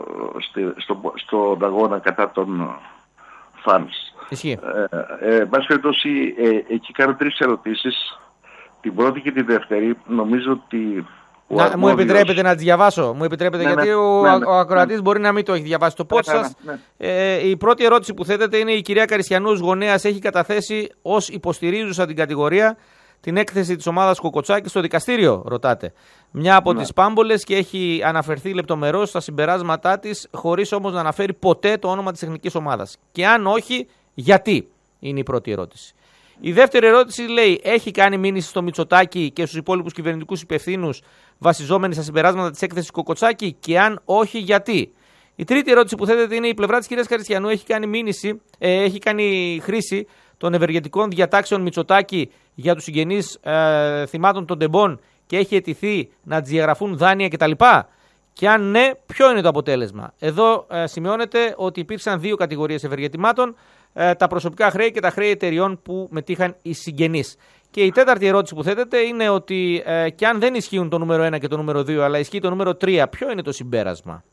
στον αγώνα κατά των φανς. Ισχύει. Εν πάση περιπτώσει, εκεί κάνω 3 ερωτήσεις. Την πρώτη και τη δεύτερη, νομίζω ότι. Μου επιτρέπετε να τις διαβάσω? Μου επιτρέπετε, γιατί ο ακροατής μπορεί να μην το έχει διαβάσει το post σας. Η πρώτη ερώτηση που θέτεται είναι: η κυρία Καριστιανού ως γονέας έχει καταθέσει ως υποστηρίζουσα την κατηγορία την έκθεση της ομάδας Κοκοτσάκη στο δικαστήριο, ρωτάτε. Μια από τις πάμπολες, και έχει αναφερθεί λεπτομερώς στα συμπεράσματά της, χωρίς όμως να αναφέρει ποτέ το όνομα της τεχνικής ομάδας. Και αν όχι, γιατί? Είναι η πρώτη ερώτηση. Η δεύτερη ερώτηση λέει: έχει κάνει μήνυση στο Μητσοτάκη και στους υπόλοιπους κυβερνητικούς υπευθύνους βασιζόμενοι στα συμπεράσματα της έκθεσης Κοκοτσάκη, και αν όχι, γιατί? Η τρίτη ερώτηση που θέτεται είναι: η πλευρά της κυρίας Καριστιανού έχει κάνει χρήση των ευεργετικών διατάξεων Μητσοτάκη για τους συγγενείς θυμάτων των Τεμπών και έχει αιτηθεί να τις διαγραφούν δάνεια κτλ. Και αν ναι, ποιο είναι το αποτέλεσμα? Εδώ σημειώνεται ότι υπήρξαν 2 κατηγορίες ευεργετημάτων, τα προσωπικά χρέη και τα χρέη εταιριών που μετήχαν οι συγγενείς. Και η τέταρτη ερώτηση που θέτεται είναι ότι και αν δεν ισχύουν το νούμερο 1 και το νούμερο 2, αλλά ισχύει το νούμερο 3, ποιο είναι το συμπέρασμα?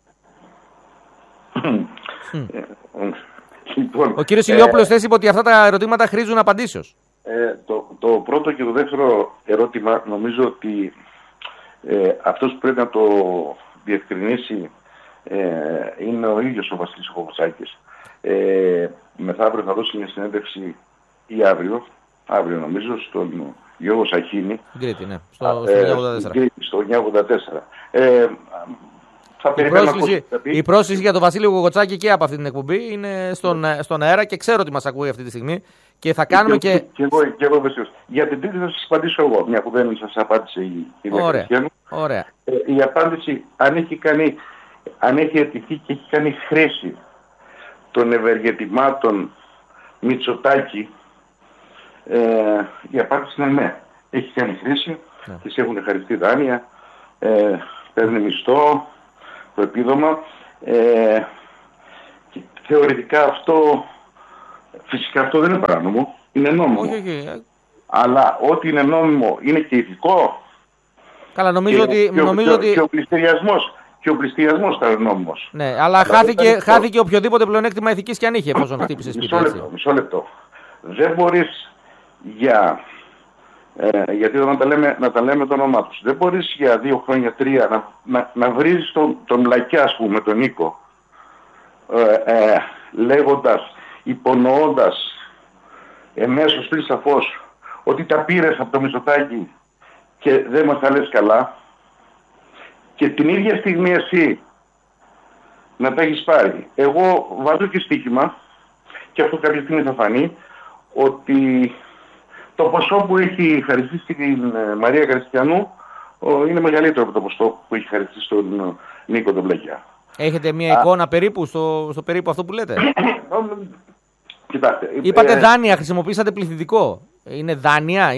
Ο κύριος Ηλιόπουλος είπε ότι αυτά τα ερωτήματα χρήζουν απαντήσεως. Το πρώτο και το δεύτερο ερώτημα, νομίζω ότι αυτός που πρέπει να το διευκρινίσει είναι ο ίδιος ο Βασίλης Κοκοτσάκης. Μεθαύριο θα δώσει μια συνέντευξη, ή αύριο νομίζω, στον Γιώργο Σαχίνη. Γκρίτη, ναι, στο 984. Στο 984. Η πρόσκληση για τον Βασίλη Γογοτσάκη και από αυτή την εκπομπή είναι στον αέρα και ξέρω ότι μας ακούει αυτή τη στιγμή και θα κάνουμε και... Και εγώ βεβαίως. Για την τρίτη θα σας απαντήσω εγώ, μια που δεν σας απάντησε η κυρία Κριστιανού. Ωραία. Η απάντηση, αν έχει αιτηθεί και έχει κάνει χρήση των ευεργετημάτων Μητσοτάκη, η απάντηση είναι ναι. Έχει κάνει χρήση, τις έχουν ευχαριστεί δάνεια, παίρνει μισθό, το επίδομα. Και θεωρητικά αυτό, φυσικά αυτό δεν είναι παράνομο, είναι νόμιμο. Όχι. Αλλά ό,τι είναι νόμιμο είναι και ηθικό. Καλά, νομίζω ότι... Και ο πληστηριασμός ήταν νόμιμος. Ναι, αλλά χάθηκε οποιοδήποτε πλεονέκτημα ηθικής και αν είχε, εφόσον χτύπησε σπίτι. Μισό λεπτό. Δεν μπορείς γιατί να τα λέμε το όνομά τους. Δεν μπορείς για 2 χρόνια, 3 να βρεις τον Λακιά, ας πούμε, τον Νίκο, λέγοντας, υπονοώντας εμέσως πριν σαφώς ότι τα πήρες από το Μητσοτάκη και δεν μας τα λες καλά, και την ίδια στιγμή εσύ να τα έχεις πάρει. Εγώ βάζω και στοίχημα, και αυτό κάποια στιγμή θα φανεί, ότι το ποσό που έχει χαριστεί στην Μαρία Καριστιανού είναι μεγαλύτερο από το ποσό που έχει χαριστεί στον Νίκο τον Πλακιά. Έχετε μια εικόνα περίπου στο περίπου αυτό που λέτε? Κοιτάξτε. Είπατε δάνεια, χρησιμοποίησατε πληθυντικό. Είναι δάνεια,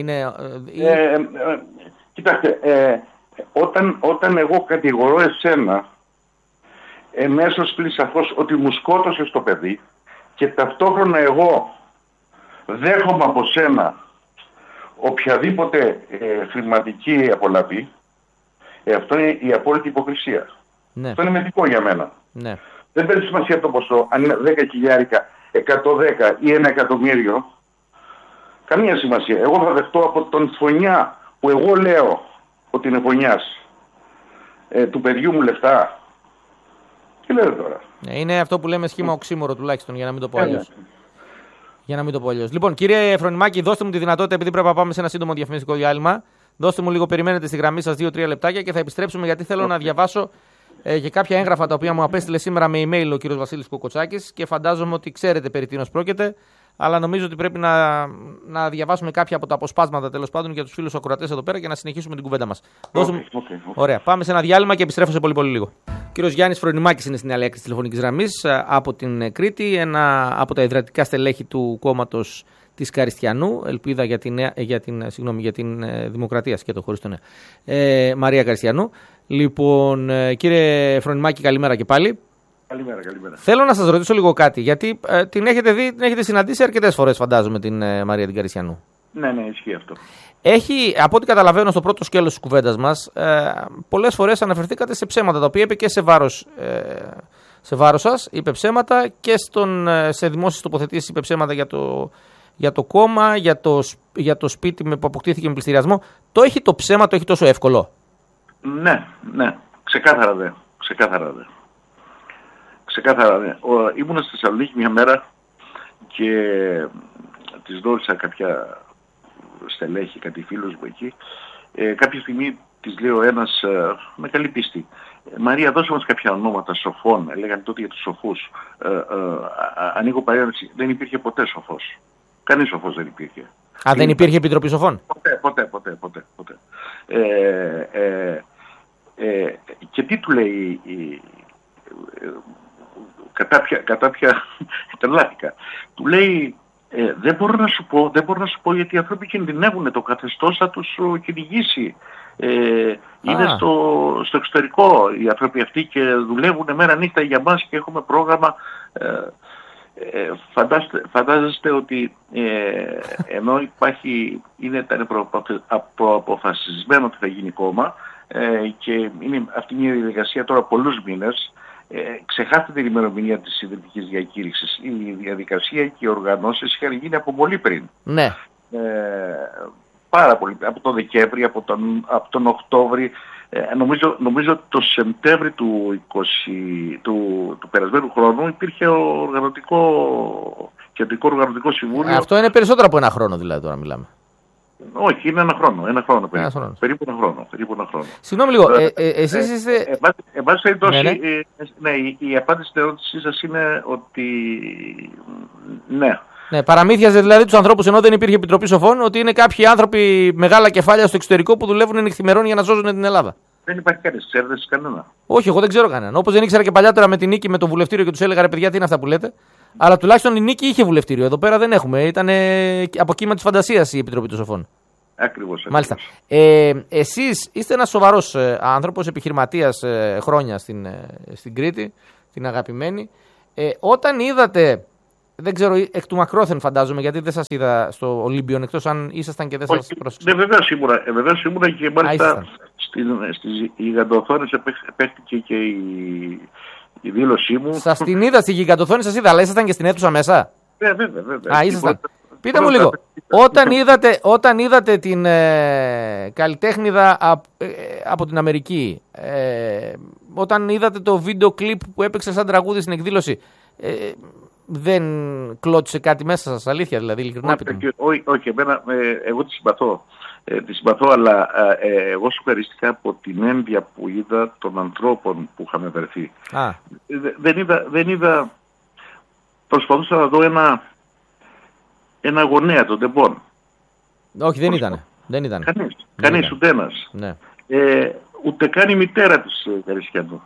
Κοιτάξτε, όταν εγώ κατηγορώ εσένα, εμέσως πλην σαφώς ότι μου σκότωσες το παιδί και ταυτόχρονα εγώ δέχομαι από σένα οποιαδήποτε χρηματική απολαβή, αυτό είναι η απόλυτη υποκρισία. Ναι. Αυτό είναι μεθικό για μένα. Ναι. Δεν παίρνει σημασία το ποσό, αν είναι 10.000, 110 ή 1 εκατομμύριο. Καμία σημασία. Εγώ θα δεχτώ από τον φωνιά που εγώ λέω ότι είναι φωνιάς του παιδιού μου λεφτά. Τι λέτε τώρα? Είναι αυτό που λέμε σχήμα οξύμορο τουλάχιστον, για να μην το πω αλλιώς. Λοιπόν, κύριε Φρονιμάκη, δώστε μου τη δυνατότητα, επειδή πρέπει να πάμε σε ένα σύντομο διαφημιστικό διάλειμμα. Δώστε μου λίγο, περιμένετε στη γραμμή σας 2-3 λεπτάκια και θα επιστρέψουμε, γιατί θέλω να διαβάσω και κάποια έγγραφα τα οποία μου απέστειλε σήμερα με email ο κύριος Βασίλης Κοκοτσάκης και φαντάζομαι ότι ξέρετε περί τίνος πρόκειται. Αλλά νομίζω ότι πρέπει να διαβάσουμε κάποια από τα αποσπάσματα, τέλος πάντων, για τους φίλους ακροατές εδώ πέρα και να συνεχίσουμε την κουβέντα μας. Ωραία, πάμε σε ένα διάλειμμα και επιστρέφω σε πολύ λίγο. Ο κύριος Γιάννης Φρονιμάκης είναι στην άλλη άκρη της τηλεφωνικής γραμμής από την Κρήτη, ένα από τα ιδρυτικά στελέχη του κόμματος της Καριστιανού, ελπίδα για την Δημοκρατία, σκέτο χωρίς το νέα, Μαρία Καριστιανού. Λοιπόν, κύριε Φρονιμάκη, καλημέρα και πάλι. Καλημέρα. Θέλω να σας ρωτήσω λίγο κάτι, γιατί την έχετε δει, την έχετε συναντήσει αρκετές φορές, φαντάζομαι, την Μαρία την Καριστιανού. Ναι, ισχύει αυτό. Έχει, από ό,τι καταλαβαίνω στο πρώτο σκέλος της κουβέντας μας, πολλές φορές αναφερθήκατε σε ψέματα, τα οποία είπε και σε βάρος σας, είπε ψέματα και σε δημόσιες τοποθετήσεις είπε ψέματα για το κόμμα, για το σπίτι που αποκτήθηκε με πληστηριασμό. Το ψέμα το έχει τόσο εύκολο? Ναι, ξεκάθαρα δε. Ήμουνα στη Θεσσαλονίκη μια μέρα και της δώρισα κάποια στελέχη, κάτι φίλους μου εκεί. Κάποια στιγμή της λέει ο ένας με καλή πίστη, Μαρία, δώσε μας κάποια ονόματα σοφών. Λέγανε τότε για τους σοφούς. Ανοίγω παρένθεση, δεν υπήρχε ποτέ σοφός. Κανείς σοφός δεν υπήρχε. Δεν υπήρχε επιτροπή σοφών? Ποτέ. Και τι του λέει κατά ποια τρελάθηκα. Του λέει, δεν μπορώ να σου πω γιατί οι άνθρωποι κινδυνεύουν, το καθεστώς θα τους κυνηγήσει. Είναι στο εξωτερικό οι άνθρωποι αυτοί και δουλεύουν μέρα νύχτα για μας και έχουμε πρόγραμμα. Φαντάζεστε ότι ενώ ήταν προαποφασισμένο ότι θα γίνει κόμμα και είναι αυτή μια διαδικασία τώρα πολλούς μήνες, ξεχάστε την ημερομηνία της ιδρυτικής διακήρυξης. Η διαδικασία και οι οργανώσεις είχαν γίνει από πολύ πριν. Ναι. Πάρα πολύ. Από τον Δεκέμβρη, από τον Οκτώβρη. Νομίζω το Σεπτέμβρη του περασμένου χρόνου υπήρχε κεντρικό οργανωτικό συμβούλιο. Αυτό είναι περισσότερο από ένα χρόνο δηλαδή τώρα μιλάμε. Όχι, είναι ένα χρόνο. Περίπου ένα χρόνο. Συγγνώμη λίγο, εσείς είστε... Εν πάση περιπτώσει, η απάντηση στην ερώτησή σας είναι ότι ναι. Ναι, παραμύθιαζε δηλαδή τους ανθρώπους ενώ δεν υπήρχε Επιτροπή Σοφών ότι είναι κάποιοι άνθρωποι μεγάλα κεφάλια στο εξωτερικό που δουλεύουν νυχθημερών για να σώζουν την Ελλάδα. Δεν υπάρχει κανένα, ξέρετε εσείς κανένα? Όχι, εγώ δεν ξέρω κανέναν. Όπως δεν ήξερα και παλιότερα με την Νίκη με το βουλευτήριο και τους έλεγα ρε παιδιά, τι είναι αυτά που λέτε. Αλλά τουλάχιστον η Νίκη είχε βουλευτήριο. Εδώ πέρα δεν έχουμε. Ήταν από κύμα της φαντασίας η Επιτροπή των Σοφών. Ακριβώς. Μάλιστα. Εσείς είστε ένας σοβαρός άνθρωπος, επιχειρηματίας χρόνια στην Κρήτη, την αγαπημένη. Όταν είδατε, δεν ξέρω, εκ του μακρόθεν φαντάζομαι, γιατί δεν σας είδα στο Ολύμπιον, εκτός αν ήσασταν και δεν σας πρόσεξα. Βεβαίως ήμουνα και μάλιστα στις γιγαντοθόνες παίχτηκε και η δήλωσή μου. Σας την είδα στη γιγαντοθόνη, σας είδα, αλλά ήσασταν και στην αίθουσα μέσα. Βέβαια. Ήσασταν. Πείτε μου λίγο, όταν είδατε την καλλιτέχνηδα από την Αμερική, όταν είδατε το βίντεο κλιπ που έπαιξε σαν τραγούδι στην εκδήλωση, δεν κλώτησε κάτι μέσα σας, αλήθεια δηλαδή, ειλικρινά πείτε μου? Όχι, εγώ τη συμπαθώ, αλλά εγώ σοκαριστικά από την ένδια που είδα των ανθρώπων που είχαμε βρεθεί. Δεν είδα, προσπαθούσα να δω ένα γονέα των τεμπών. Όχι, δεν ήταν. Κανείς, ούτε ένας. Ναι. Ούτε καν η μητέρα της Καριστιανού.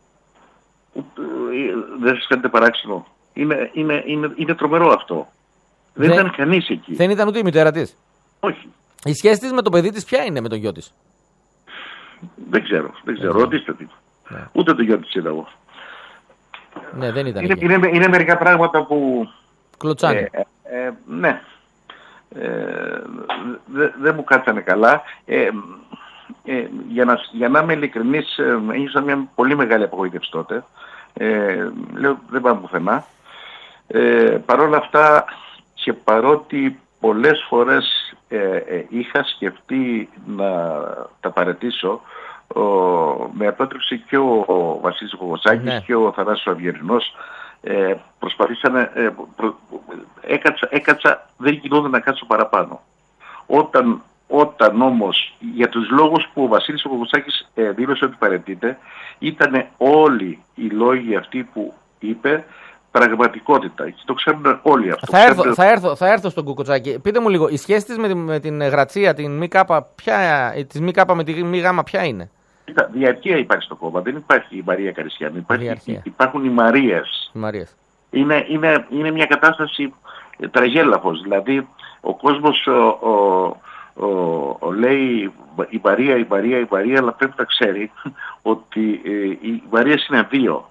Δεν σας κάνετε παράξενο? Είναι τρομερό αυτό. Δεν ήταν κανείς εκεί. Δεν ήταν ούτε η μητέρα της? Όχι. Η σχέση της με το παιδί της ποια είναι, με τον γιο της? Δεν ξέρω. Ρωτήστε τι. Ναι. Ούτε το γιο της είδα εγώ. Ναι, δεν ήταν. Είναι μερικά πράγματα που... Κλωτσάνε. Ναι. Δεν μου κάτσανε καλά. Για να είμαι ειλικρινής, ένιωσα μια πολύ μεγάλη απογοήτευση τότε. Λέω δεν πάμε πουθενά. Παρ' όλα αυτά και παρότι πολλές φορές είχα σκεφτεί να τα παραιτήσω, με απέτρεψε και ο Βασίλης Κοκοτσάκης και ο Θανάσης Αυγερινός. Προσπαθήσανε, έκατσα, δεν γινόταν να κάτσω παραπάνω. Όταν όμως, για τους λόγους που ο Βασίλης Κοκοτσάκης δήλωσε ότι παραιτείται, ήταν όλοι οι λόγοι αυτοί που είπε πραγματικότητα. Και το ξέρουν όλοι αυτό. Θα έρθω στον Κοκοτσάκη. Πείτε μου λίγο, η σχέση της με την Γρατσία, την ΜΚ με τη ΜΓ ποια είναι? Διαρκεία υπάρχει στο κόμμα. Δεν υπάρχει η Μαρία Καριστιανού. Υπάρχουν οι Μαρίες. Είναι μια κατάσταση τραγέλαφος. Δηλαδή ο κόσμος λέει η Μαρία, αλλά πρέπει να ξέρει ότι οι Μαρίες είναι δύο.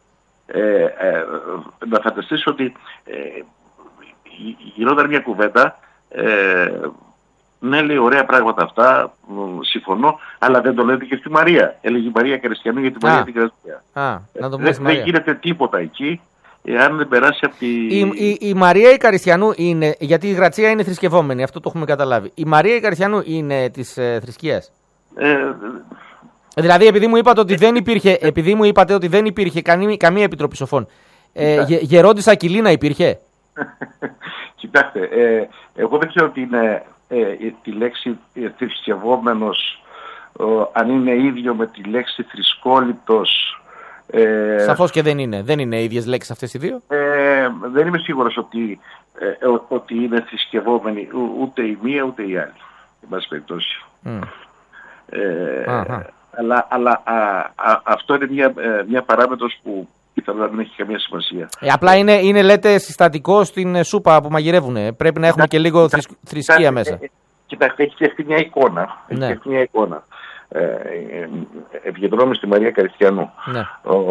Να φανταστείς ότι γινόταν μια κουβέντα, ναι, λέει ωραία πράγματα αυτά, συμφωνώ, αλλά δεν το λέτε και στη Μαρία. Έλεγε η Μαρία Καριστιανού για τη Μαρία την Καριστία. Δεν γίνεται τίποτα εκεί εάν δεν περάσει από τη... Η Μαρία η Καριστιανού είναι, γιατί η Γρατσία είναι θρησκευόμενη, αυτό το έχουμε καταλάβει. Η Μαρία η Καριστιανού είναι της θρησκείας? Δηλαδή επειδή μου είπατε ότι δεν υπήρχε, καμία Επιτροπή Σοφών, Γερόντισσα Ακυλίνα υπήρχε? Κοιτάξτε, εγώ δεν ξέρω τι είναι τη λέξη θρησκευόμενος, αν είναι ίδιο με τη λέξη θρησκόληπτος. Σαφώς και δεν είναι ίδιες λέξεις αυτές οι δύο. Δεν είμαι σίγουρος ότι είναι θρησκευόμενοι ούτε η μία ούτε η άλλη, εν πάση περιπτώσει. Αλλά αυτό είναι μια παράμετρος που πιθανόν να μην έχει καμία σημασία. Απλά είναι λέτε συστατικό στην σούπα που μαγειρεύουνε. Πρέπει να έχουμε και λίγο θρησκεία μέσα. Κοιτάξτε, έχει φτιαχτεί μια εικόνα. Επικεντρώνομαι στη Μαρία Καριστιανού. Ναι.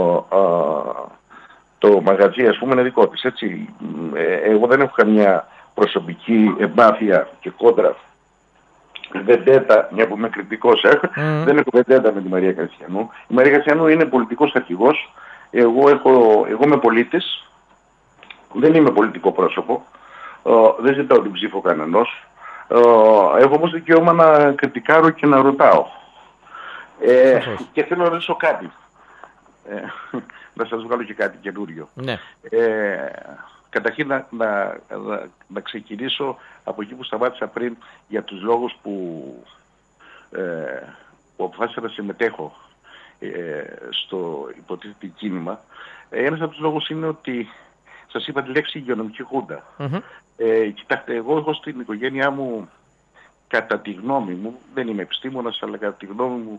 Το μαγαζί, ας πούμε, είναι δικό της, έτσι. Εγώ δεν έχω καμιά προσωπική εμπάθεια και κόντρα, βεντέτα, μια που είμαι κριτικός, δεν έχω βεντέτα με τη Μαρία Καριστιανού. Η Μαρία Καριστιανού είναι πολιτικός αρχηγός. Εγώ είμαι πολίτης, δεν είμαι πολιτικό πρόσωπο, δεν ζητάω την ψήφο κανενός. Έχω όμως δικαίωμα να κριτικάρω και να ρωτάω. Και θέλω να ρωτήσω κάτι. Να σας βγάλω και κάτι καινούριο. Ναι. Καταρχήν να ξεκινήσω από εκεί που σταμάτησα πριν για τους λόγους που αποφάσισα να συμμετέχω στο υποτίθεται κίνημα. Ένας από τους λόγους είναι ότι σας είπα τη λέξη υγειονομική χούντα. Κοιτάξτε, εγώ στην οικογένειά μου, κατά τη γνώμη μου, δεν είμαι επιστήμονας, αλλά κατά τη γνώμη μου,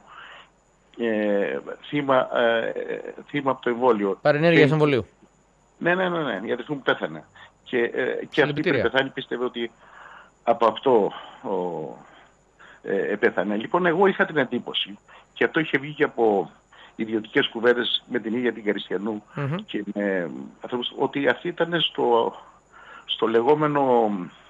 θύμα από το εμβόλιο. Παρενέργειας εμβολίου. Ναι, η αδερφή μου πέθανε. Και αυτή πριν πεθάνει πίστευε ότι από αυτό πέθανε. Λοιπόν, εγώ είχα την εντύπωση, και αυτό είχε βγει και από ιδιωτικές κουβέντες με την ίδια την Καριστιανού και με ανθρώπους, ότι αυτή ήταν στο λεγόμενο